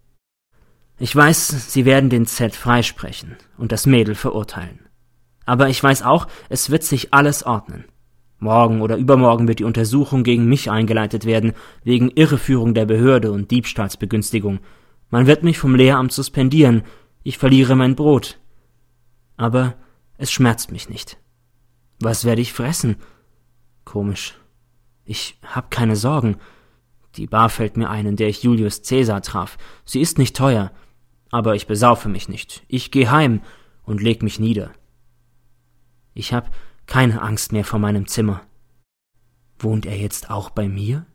Ich weiß, Sie werden den Z freisprechen und das Mädel verurteilen. Aber ich weiß auch, es wird sich alles ordnen. Morgen oder übermorgen wird die Untersuchung gegen mich eingeleitet werden, wegen Irreführung der Behörde und Diebstahlsbegünstigung. Man wird mich vom Lehramt suspendieren, ich verliere mein Brot. Aber es schmerzt mich nicht. Was werde ich fressen? Komisch. Ich hab keine Sorgen. Die Bar fällt mir ein, in der ich Julius Caesar traf. Sie ist nicht teuer, aber ich besaufe mich nicht. Ich geh heim und leg mich nieder. Ich hab keine Angst mehr vor meinem Zimmer. Wohnt er jetzt auch bei mir?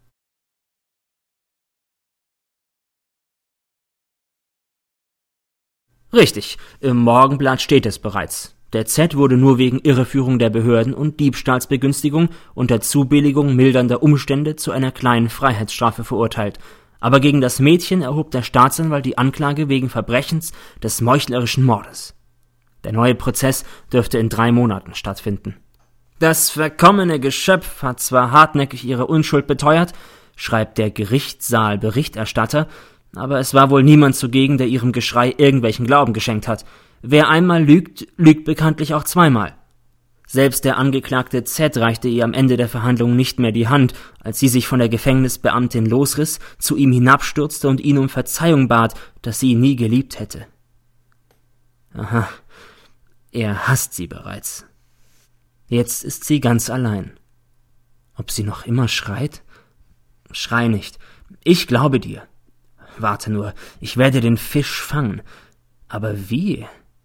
Richtig, im Morgenblatt steht es bereits. Der Z wurde nur wegen Irreführung der Behörden und Diebstahlsbegünstigung unter Zubilligung mildernder Umstände zu einer kleinen Freiheitsstrafe verurteilt. Aber gegen das Mädchen erhob der Staatsanwalt die Anklage wegen Verbrechens des meuchlerischen Mordes. Der neue Prozess dürfte in 3 Monaten stattfinden. Das verkommene Geschöpf hat zwar hartnäckig ihre Unschuld beteuert, schreibt der Gerichtssaal-Berichterstatter, aber es war wohl niemand zugegen, der ihrem Geschrei irgendwelchen Glauben geschenkt hat. Wer einmal lügt, lügt bekanntlich auch zweimal. Selbst der Angeklagte Z reichte ihr am Ende der Verhandlung nicht mehr die Hand, als sie sich von der Gefängnisbeamtin losriss, zu ihm hinabstürzte und ihn um Verzeihung bat, dass sie ihn nie geliebt hätte. Aha, er hasst sie bereits. Jetzt ist sie ganz allein. Ob sie noch immer schreit? Schrei nicht. Ich glaube dir. Warte nur, ich werde den Fisch fangen. Aber wie?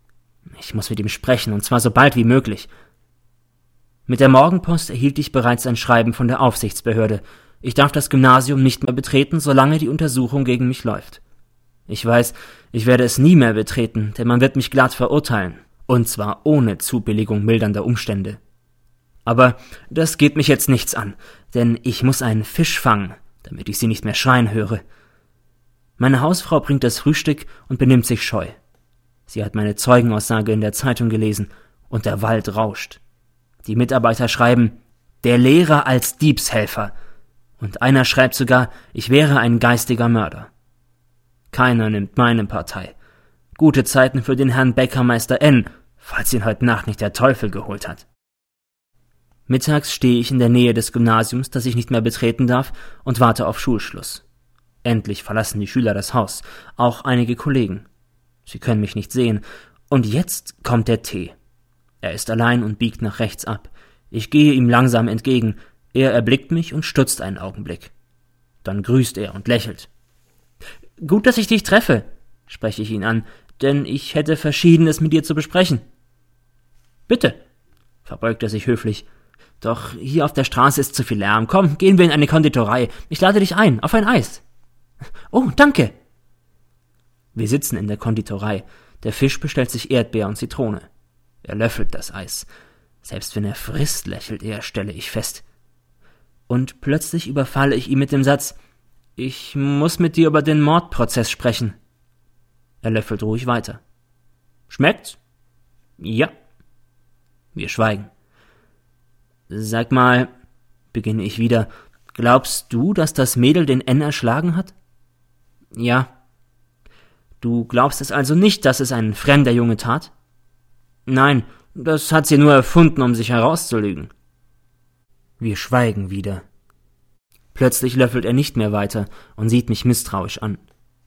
Ich muss mit ihm sprechen, und zwar so bald wie möglich. Mit der Morgenpost erhielt ich bereits ein Schreiben von der Aufsichtsbehörde. Ich darf das Gymnasium nicht mehr betreten, solange die Untersuchung gegen mich läuft. Ich weiß, ich werde es nie mehr betreten, denn man wird mich glatt verurteilen, und zwar ohne Zubilligung mildernder Umstände. Aber das geht mich jetzt nichts an, denn ich muss einen Fisch fangen, damit ich sie nicht mehr schreien höre. Meine Hausfrau bringt das Frühstück und benimmt sich scheu. Sie hat meine Zeugenaussage in der Zeitung gelesen, und der Wald rauscht. Die Mitarbeiter schreiben, der Lehrer als Diebshelfer, und einer schreibt sogar, ich wäre ein geistiger Mörder. Keiner nimmt meine Partei. Gute Zeiten für den Herrn Bäckermeister N., falls ihn heute Nacht nicht der Teufel geholt hat. Mittags stehe ich in der Nähe des Gymnasiums, das ich nicht mehr betreten darf, und warte auf Schulschluss. Endlich verlassen die Schüler das Haus, auch einige Kollegen. Sie können mich nicht sehen, und jetzt kommt der T. Er ist allein und biegt nach rechts ab. Ich gehe ihm langsam entgegen. Er erblickt mich und stutzt einen Augenblick. Dann grüßt er und lächelt. »Gut, dass ich dich treffe«, spreche ich ihn an, »denn ich hätte Verschiedenes mit dir zu besprechen.« »Bitte«, verbeugt er sich höflich. »Doch hier auf der Straße ist zu viel Lärm. Komm, gehen wir in eine Konditorei. Ich lade dich ein, auf ein Eis.« »Oh, danke.« Wir sitzen in der Konditorei. Der Fisch bestellt sich Erdbeer und Zitrone. Er löffelt das Eis. Selbst wenn er frisst, lächelt er, stelle ich fest. Und plötzlich überfalle ich ihn mit dem Satz, »Ich muss mit dir über den Mordprozess sprechen.« Er löffelt ruhig weiter. »Schmeckt's?« »Ja.« Wir schweigen. »Sag mal«, beginne ich wieder, »glaubst du, dass das Mädel den N erschlagen hat?« »Ja.« »Du glaubst es also nicht, dass es ein fremder Junge tat?« »Nein, das hat sie nur erfunden, um sich herauszulügen.« Wir schweigen wieder. Plötzlich löffelt er nicht mehr weiter und sieht mich misstrauisch an.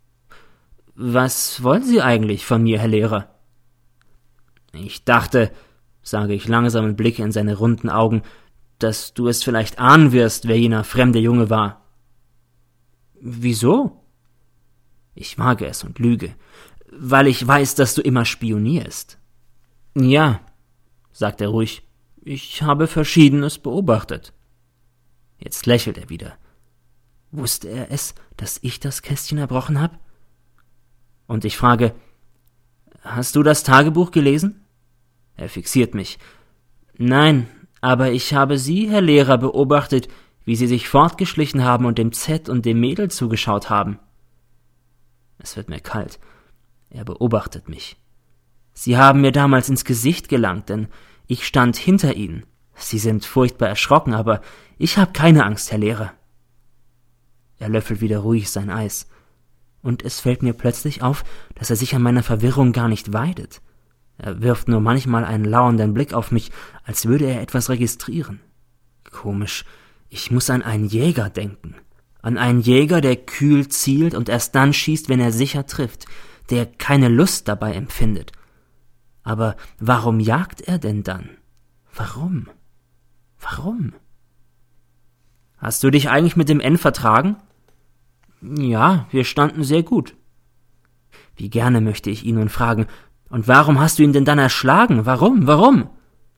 »Was wollen Sie eigentlich von mir, Herr Lehrer?« »Ich dachte«, sage ich langsam und blicke in seine runden Augen, »dass du es vielleicht ahnen wirst, wer jener fremde Junge war.« »Wieso?« Ich wage es und lüge. »Weil ich weiß, dass du immer spionierst.« »Ja«, sagt er ruhig, »ich habe Verschiedenes beobachtet.« Jetzt lächelt er wieder. Wusste er es, dass ich das Kästchen erbrochen habe? Und ich frage, »Hast du das Tagebuch gelesen?« Er fixiert mich. »Nein, aber ich habe Sie, Herr Lehrer, beobachtet, wie Sie sich fortgeschlichen haben und dem Z und dem Mädel zugeschaut haben.« Es wird mir kalt. Er beobachtet mich. »Sie haben mir damals ins Gesicht gelangt, denn ich stand hinter Ihnen. Sie sind furchtbar erschrocken, aber ich habe keine Angst, Herr Lehrer.« Er löffelt wieder ruhig sein Eis. Und es fällt mir plötzlich auf, dass er sich an meiner Verwirrung gar nicht weidet. Er wirft nur manchmal einen lauernden Blick auf mich, als würde er etwas registrieren. Komisch, ich muss an einen Jäger denken. An einen Jäger, der kühl zielt und erst dann schießt, wenn er sicher trifft, der keine Lust dabei empfindet. Aber warum jagt er denn dann? Warum? Warum? »Hast du dich eigentlich mit dem N vertragen?« »Ja, wir standen sehr gut.« Wie gerne möchte ich ihn nun fragen, »Und warum hast du ihn denn dann erschlagen? Warum?«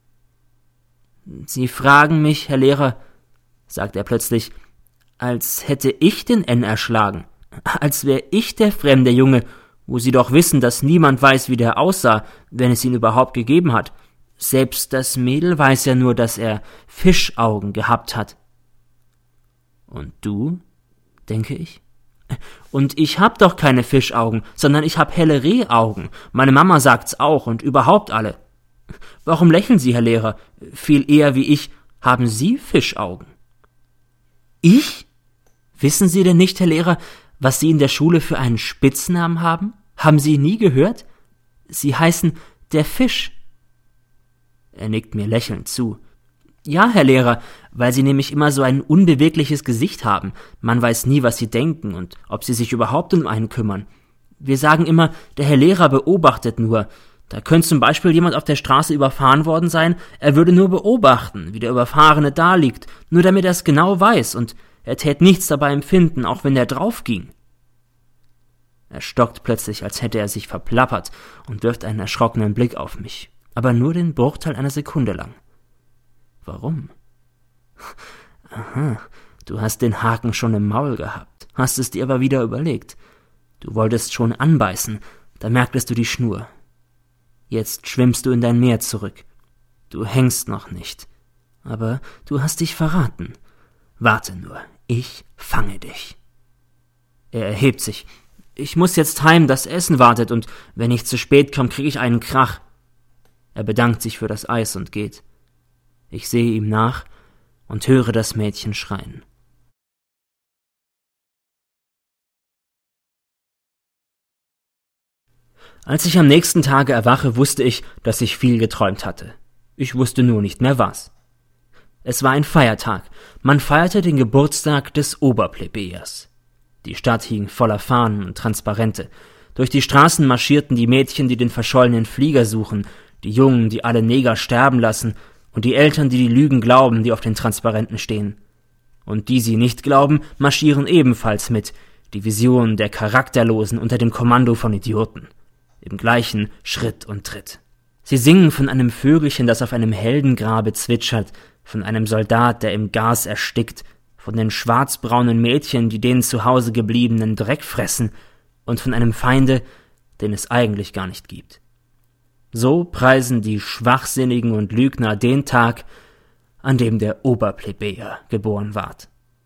»Sie fragen mich, Herr Lehrer«, sagt er plötzlich, »als hätte ich den N erschlagen, als wäre ich der fremde Junge, wo Sie doch wissen, dass niemand weiß, wie der aussah, wenn es ihn überhaupt gegeben hat. Selbst das Mädel weiß ja nur, dass er Fischaugen gehabt hat.« »Und du?«, denke ich. »Und ich hab doch keine Fischaugen, sondern ich hab helle Rehaugen. Meine Mama sagt's auch und überhaupt alle. Warum lächeln Sie, Herr Lehrer? Viel eher wie ich, haben Sie Fischaugen?« »Ich? Wissen Sie denn nicht, Herr Lehrer, was Sie in der Schule für einen Spitznamen haben? Haben Sie nie gehört? Sie heißen der Fisch.« Er nickt mir lächelnd zu. »Ja, Herr Lehrer, weil Sie nämlich immer so ein unbewegliches Gesicht haben. Man weiß nie, was Sie denken und ob Sie sich überhaupt um einen kümmern. Wir sagen immer, der Herr Lehrer beobachtet nur. Da könnte zum Beispiel jemand auf der Straße überfahren worden sein, er würde nur beobachten, wie der Überfahrene daliegt, nur damit er es genau weiß, und er tät nichts dabei empfinden, auch wenn er draufging.« Er stockt plötzlich, als hätte er sich verplappert, und wirft einen erschrockenen Blick auf mich, aber nur den Bruchteil einer Sekunde lang. Warum? Aha, du hast den Haken schon im Maul gehabt, hast es dir aber wieder überlegt. Du wolltest schon anbeißen, da merktest du die Schnur. Jetzt schwimmst du in dein Meer zurück. Du hängst noch nicht, aber du hast dich verraten. Warte nur, ich fange dich. Er erhebt sich. Ich muss jetzt heim, das Essen wartet, und wenn ich zu spät komme, kriege ich einen Krach. Er bedankt sich für das Eis und geht. Ich sehe ihm nach und höre das Mädchen schreien. Als ich am nächsten Tage erwache, wusste ich, dass ich viel geträumt hatte. Ich wusste nur nicht mehr was. Es war ein Feiertag. Man feierte den Geburtstag des Oberplebejers. Die Stadt hing voller Fahnen und Transparente. Durch die Straßen marschierten die Mädchen, die den verschollenen Flieger suchen, die Jungen, die alle Neger sterben lassen, und die Eltern, die Lügen glauben, die auf den Transparenten stehen. Und die sie nicht glauben, marschieren ebenfalls mit, die Visionen der Charakterlosen unter dem Kommando von Idioten, im gleichen Schritt und Tritt. Sie singen von einem Vögelchen, das auf einem Heldengrabe zwitschert, von einem Soldat, der im Gas erstickt, von den schwarzbraunen Mädchen, die den zu Hause gebliebenen Dreck fressen, und von einem Feinde, den es eigentlich gar nicht gibt. So preisen die Schwachsinnigen und Lügner den Tag, an dem der Oberplebejer geboren ward.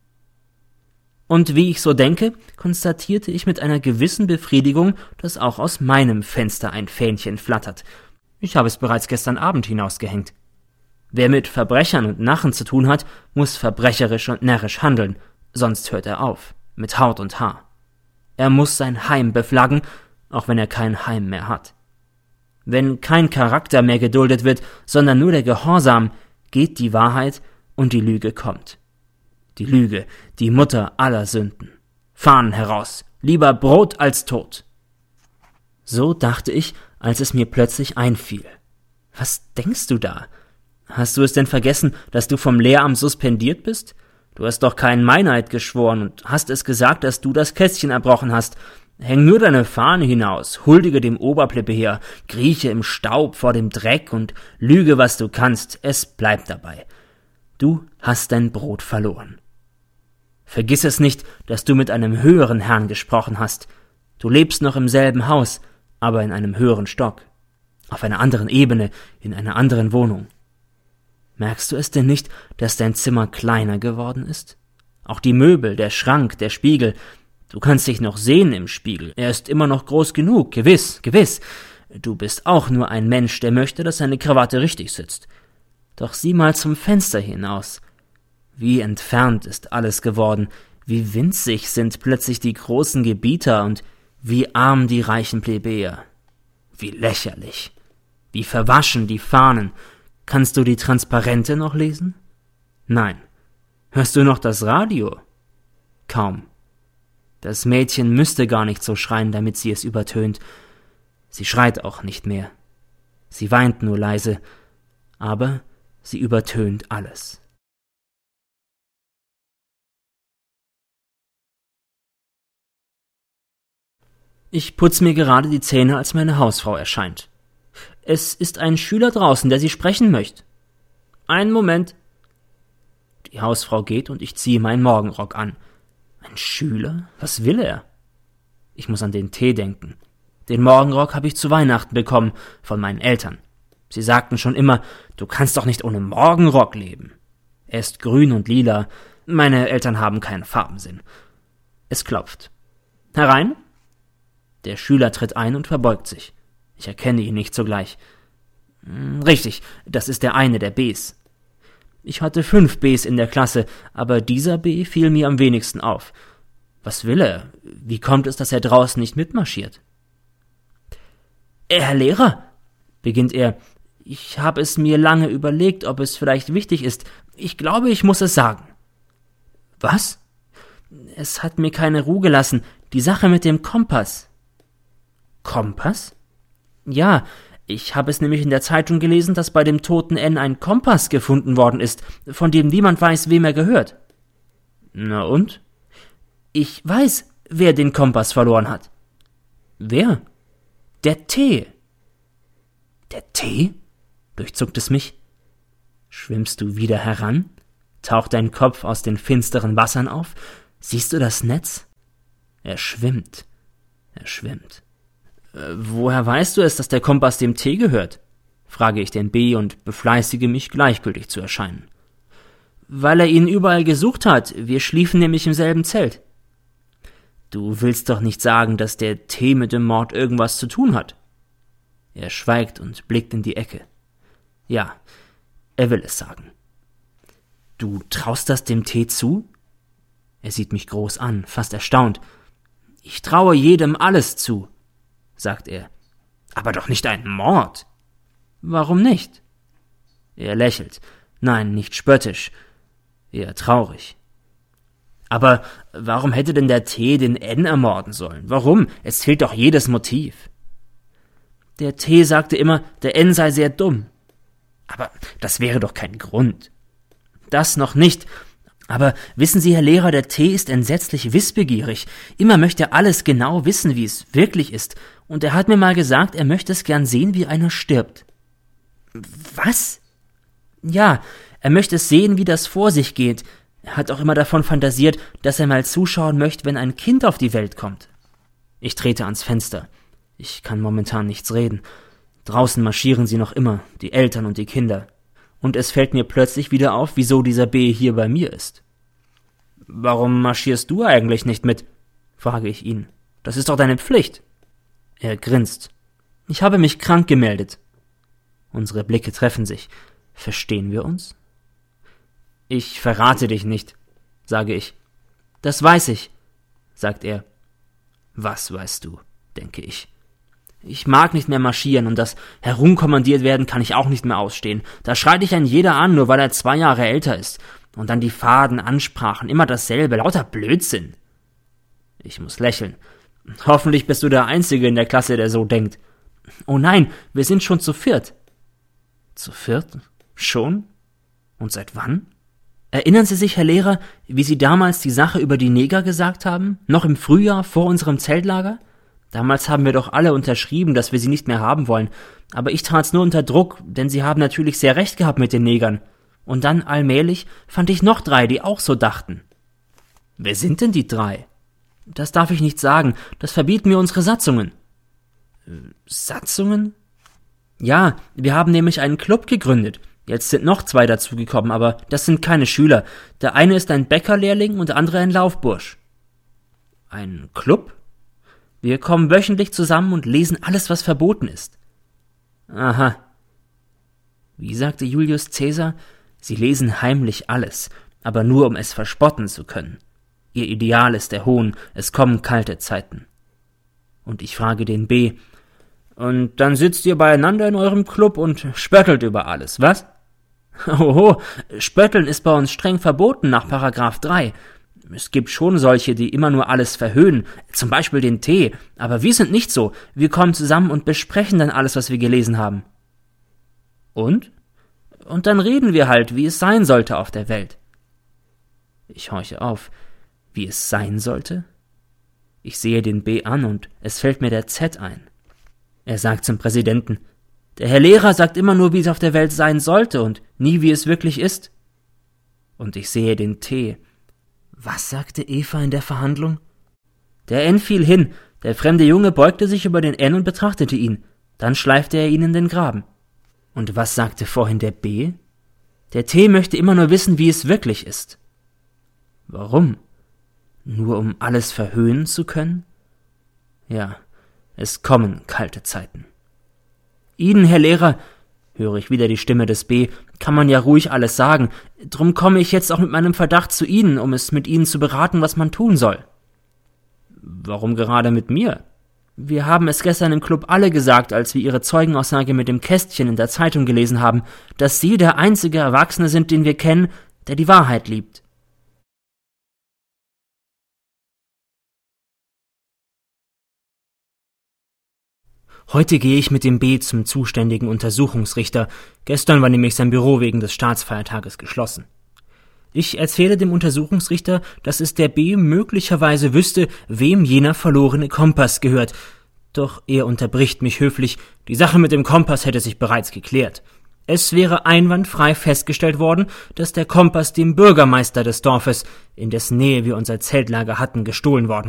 Und wie ich so denke, konstatierte ich mit einer gewissen Befriedigung, dass auch aus meinem Fenster ein Fähnchen flattert. Ich habe es bereits gestern Abend hinausgehängt. Wer mit Verbrechern und Narren zu tun hat, muss verbrecherisch und närrisch handeln, sonst hört er auf, mit Haut und Haar. Er muss sein Heim beflaggen, auch wenn er kein Heim mehr hat. Wenn kein Charakter mehr geduldet wird, sondern nur der Gehorsam, geht die Wahrheit und die Lüge kommt. Die Lüge, die Mutter aller Sünden. Fahnen heraus, lieber Brot als Tod. So dachte ich, als es mir plötzlich einfiel. Was denkst du da? Hast du es denn vergessen, dass du vom Lehramt suspendiert bist? Du hast doch keinen Meineid geschworen und hast es gesagt, dass du das Kästchen erbrochen hast. Häng nur deine Fahne hinaus, huldige dem Oberplebejer, krieche im Staub vor dem Dreck und lüge, was du kannst, es bleibt dabei. Du hast dein Brot verloren. Vergiss es nicht, dass du mit einem höheren Herrn gesprochen hast. Du lebst noch im selben Haus, aber in einem höheren Stock, auf einer anderen Ebene, in einer anderen Wohnung. Merkst du es denn nicht, dass dein Zimmer kleiner geworden ist? Auch die Möbel, der Schrank, der Spiegel. Du kannst dich noch sehen im Spiegel. Er ist immer noch groß genug, gewiss, gewiss. Du bist auch nur ein Mensch, der möchte, dass seine Krawatte richtig sitzt. Doch sieh mal zum Fenster hinaus. Wie entfernt ist alles geworden, wie winzig sind plötzlich die großen Gebieter und wie arm die reichen Plebejer. Wie lächerlich. Wie verwaschen die Fahnen. Kannst du die Transparente noch lesen? Nein. Hörst du noch das Radio? Kaum. Das Mädchen müsste gar nicht so schreien, damit sie es übertönt. Sie schreit auch nicht mehr. Sie weint nur leise, aber sie übertönt alles. Ich putz mir gerade die Zähne, als meine Hausfrau erscheint. Es ist ein Schüler draußen, der Sie sprechen möchte. Einen Moment. Die Hausfrau geht und ich ziehe meinen Morgenrock an. Ein Schüler? Was will er? Ich muss an den Tee denken. Den Morgenrock habe ich zu Weihnachten bekommen, von meinen Eltern. Sie sagten schon immer, du kannst doch nicht ohne Morgenrock leben. Er ist grün und lila. Meine Eltern haben keinen Farbensinn. Es klopft. Herein? Der Schüler tritt ein und verbeugt sich. Ich erkenne ihn nicht sogleich. Richtig, das ist der eine der Bs. Ich hatte 5 Bs in der Klasse, aber dieser B fiel mir am wenigsten auf. Was will er? Wie kommt es, dass er draußen nicht mitmarschiert? Herr Lehrer, beginnt er, ich habe es mir lange überlegt, ob es vielleicht wichtig ist. Ich glaube, ich muss es sagen. Was? Es hat mir keine Ruhe gelassen, die Sache mit dem Kompass. Kompass? Ja, ich habe es nämlich in der Zeitung gelesen, dass bei dem toten N ein Kompass gefunden worden ist, von dem niemand weiß, wem er gehört. Na und? Ich weiß, wer den Kompass verloren hat. »Wer?« »Der Tee.« »Der Tee?« durchzuckt es mich. Schwimmst du wieder heran? Taucht dein Kopf aus den finsteren Wassern auf? Siehst du das Netz? Er schwimmt. Woher weißt du es, dass der Kompass dem Tee gehört? Frage ich den B und befleißige mich, gleichgültig zu erscheinen. Weil er ihn überall gesucht hat, wir schliefen nämlich im selben Zelt. Du willst doch nicht sagen, dass der Tee mit dem Mord irgendwas zu tun hat? Er schweigt und blickt in die Ecke. Ja, er will es sagen. Du traust das dem Tee zu? Er sieht mich groß an, fast erstaunt. Ich traue jedem alles zu, sagt er. Aber doch nicht einen Mord. Warum nicht? Er lächelt. Nein, nicht spöttisch, eher traurig. Aber warum hätte denn der Tee den N ermorden sollen? Warum? Es fehlt doch jedes Motiv. Der Tee sagte immer, der N sei sehr dumm. Aber das wäre doch kein Grund. Das noch nicht. Aber wissen Sie, Herr Lehrer, der Tee ist entsetzlich wissbegierig. Immer möchte er alles genau wissen, wie es wirklich ist. Und er hat mir mal gesagt, er möchte es gern sehen, wie einer stirbt. Was? Ja, er möchte es sehen, wie das vor sich geht. Er hat auch immer davon fantasiert, dass er mal zuschauen möchte, wenn ein Kind auf die Welt kommt. Ich trete ans Fenster. Ich kann momentan nichts reden. Draußen marschieren sie noch immer, die Eltern und die Kinder. Und es fällt mir plötzlich wieder auf, wieso dieser B hier bei mir ist. »Warum marschierst du eigentlich nicht mit?« frage ich ihn. »Das ist doch deine Pflicht.« Er grinst. »Ich habe mich krank gemeldet.« Unsere Blicke treffen sich. Verstehen wir uns? »Ich verrate dich nicht«, sage ich. »Das weiß ich«, sagt er. »Was weißt du?«, denke ich. Ich mag nicht mehr marschieren und das herumkommandiert werden kann ich auch nicht mehr ausstehen. Da schreit dich ein jeder an, nur weil er 2 Jahre älter ist. Und dann die faden Ansprachen, immer dasselbe, lauter Blödsinn. Ich muss lächeln. Hoffentlich bist du der Einzige in der Klasse, der so denkt. Oh nein, wir sind schon zu 4. Zu 4? Schon? Und seit wann? Erinnern Sie sich, Herr Lehrer, wie Sie damals die Sache über die Neger gesagt haben? Noch im Frühjahr vor unserem Zeltlager? Damals haben wir doch alle unterschrieben, dass wir sie nicht mehr haben wollen. Aber ich tat's nur unter Druck, denn Sie haben natürlich sehr recht gehabt mit den Negern. Und dann allmählich fand ich noch 3, die auch so dachten. Wer sind denn die 3? Das darf ich nicht sagen, das verbieten mir unsere Satzungen. Satzungen? Ja, wir haben nämlich einen Club gegründet. Jetzt sind noch 2 dazugekommen, aber das sind keine Schüler. Der eine ist ein Bäckerlehrling und der andere ein Laufbursch. Ein Club? Wir kommen wöchentlich zusammen und lesen alles, was verboten ist. Aha. Wie sagte Julius Caesar, sie lesen heimlich alles, aber nur um es verspotten zu können. Ihr Ideal ist der Hohn, es kommen kalte Zeiten. Und ich frage den B, und dann sitzt ihr beieinander in eurem Club und spöttelt über alles, was? Oho, Spötteln ist bei uns streng verboten nach Paragraph 3. Es gibt schon solche, die immer nur alles verhöhnen, zum Beispiel den Tee, aber wir sind nicht so. Wir kommen zusammen und besprechen dann alles, was wir gelesen haben. Und? Und dann reden wir halt, wie es sein sollte auf der Welt. Ich horche auf. Wie es sein sollte? Ich sehe den B an und es fällt mir der Z ein. Er sagt zum Präsidenten, der Herr Lehrer sagt immer nur, wie es auf der Welt sein sollte und nie, wie es wirklich ist. Und ich sehe den T. Was sagte Eva in der Verhandlung? Der N fiel hin, der fremde Junge beugte sich über den N und betrachtete ihn, dann schleifte er ihn in den Graben. Und was sagte vorhin der B? Der T möchte immer nur wissen, wie es wirklich ist. Warum? Nur um alles verhöhnen zu können? Ja, es kommen kalte Zeiten. Ihnen, Herr Lehrer, höre ich wieder die Stimme des B, kann man ja ruhig alles sagen. Drum komme ich jetzt auch mit meinem Verdacht zu Ihnen, um es mit Ihnen zu beraten, was man tun soll. Warum gerade mit mir? Wir haben es gestern im Club alle gesagt, als wir Ihre Zeugenaussage mit dem Kästchen in der Zeitung gelesen haben, dass Sie der einzige Erwachsene sind, den wir kennen, der die Wahrheit liebt. Heute gehe ich mit dem B zum zuständigen Untersuchungsrichter. Gestern war nämlich sein Büro wegen des Staatsfeiertages geschlossen. Ich erzähle dem Untersuchungsrichter, dass es der B möglicherweise wüsste, wem jener verlorene Kompass gehört. Doch er unterbricht mich höflich, die Sache mit dem Kompass hätte sich bereits geklärt. Es wäre einwandfrei festgestellt worden, dass der Kompass dem Bürgermeister des Dorfes, in dessen Nähe wir unser Zeltlager hatten, gestohlen worden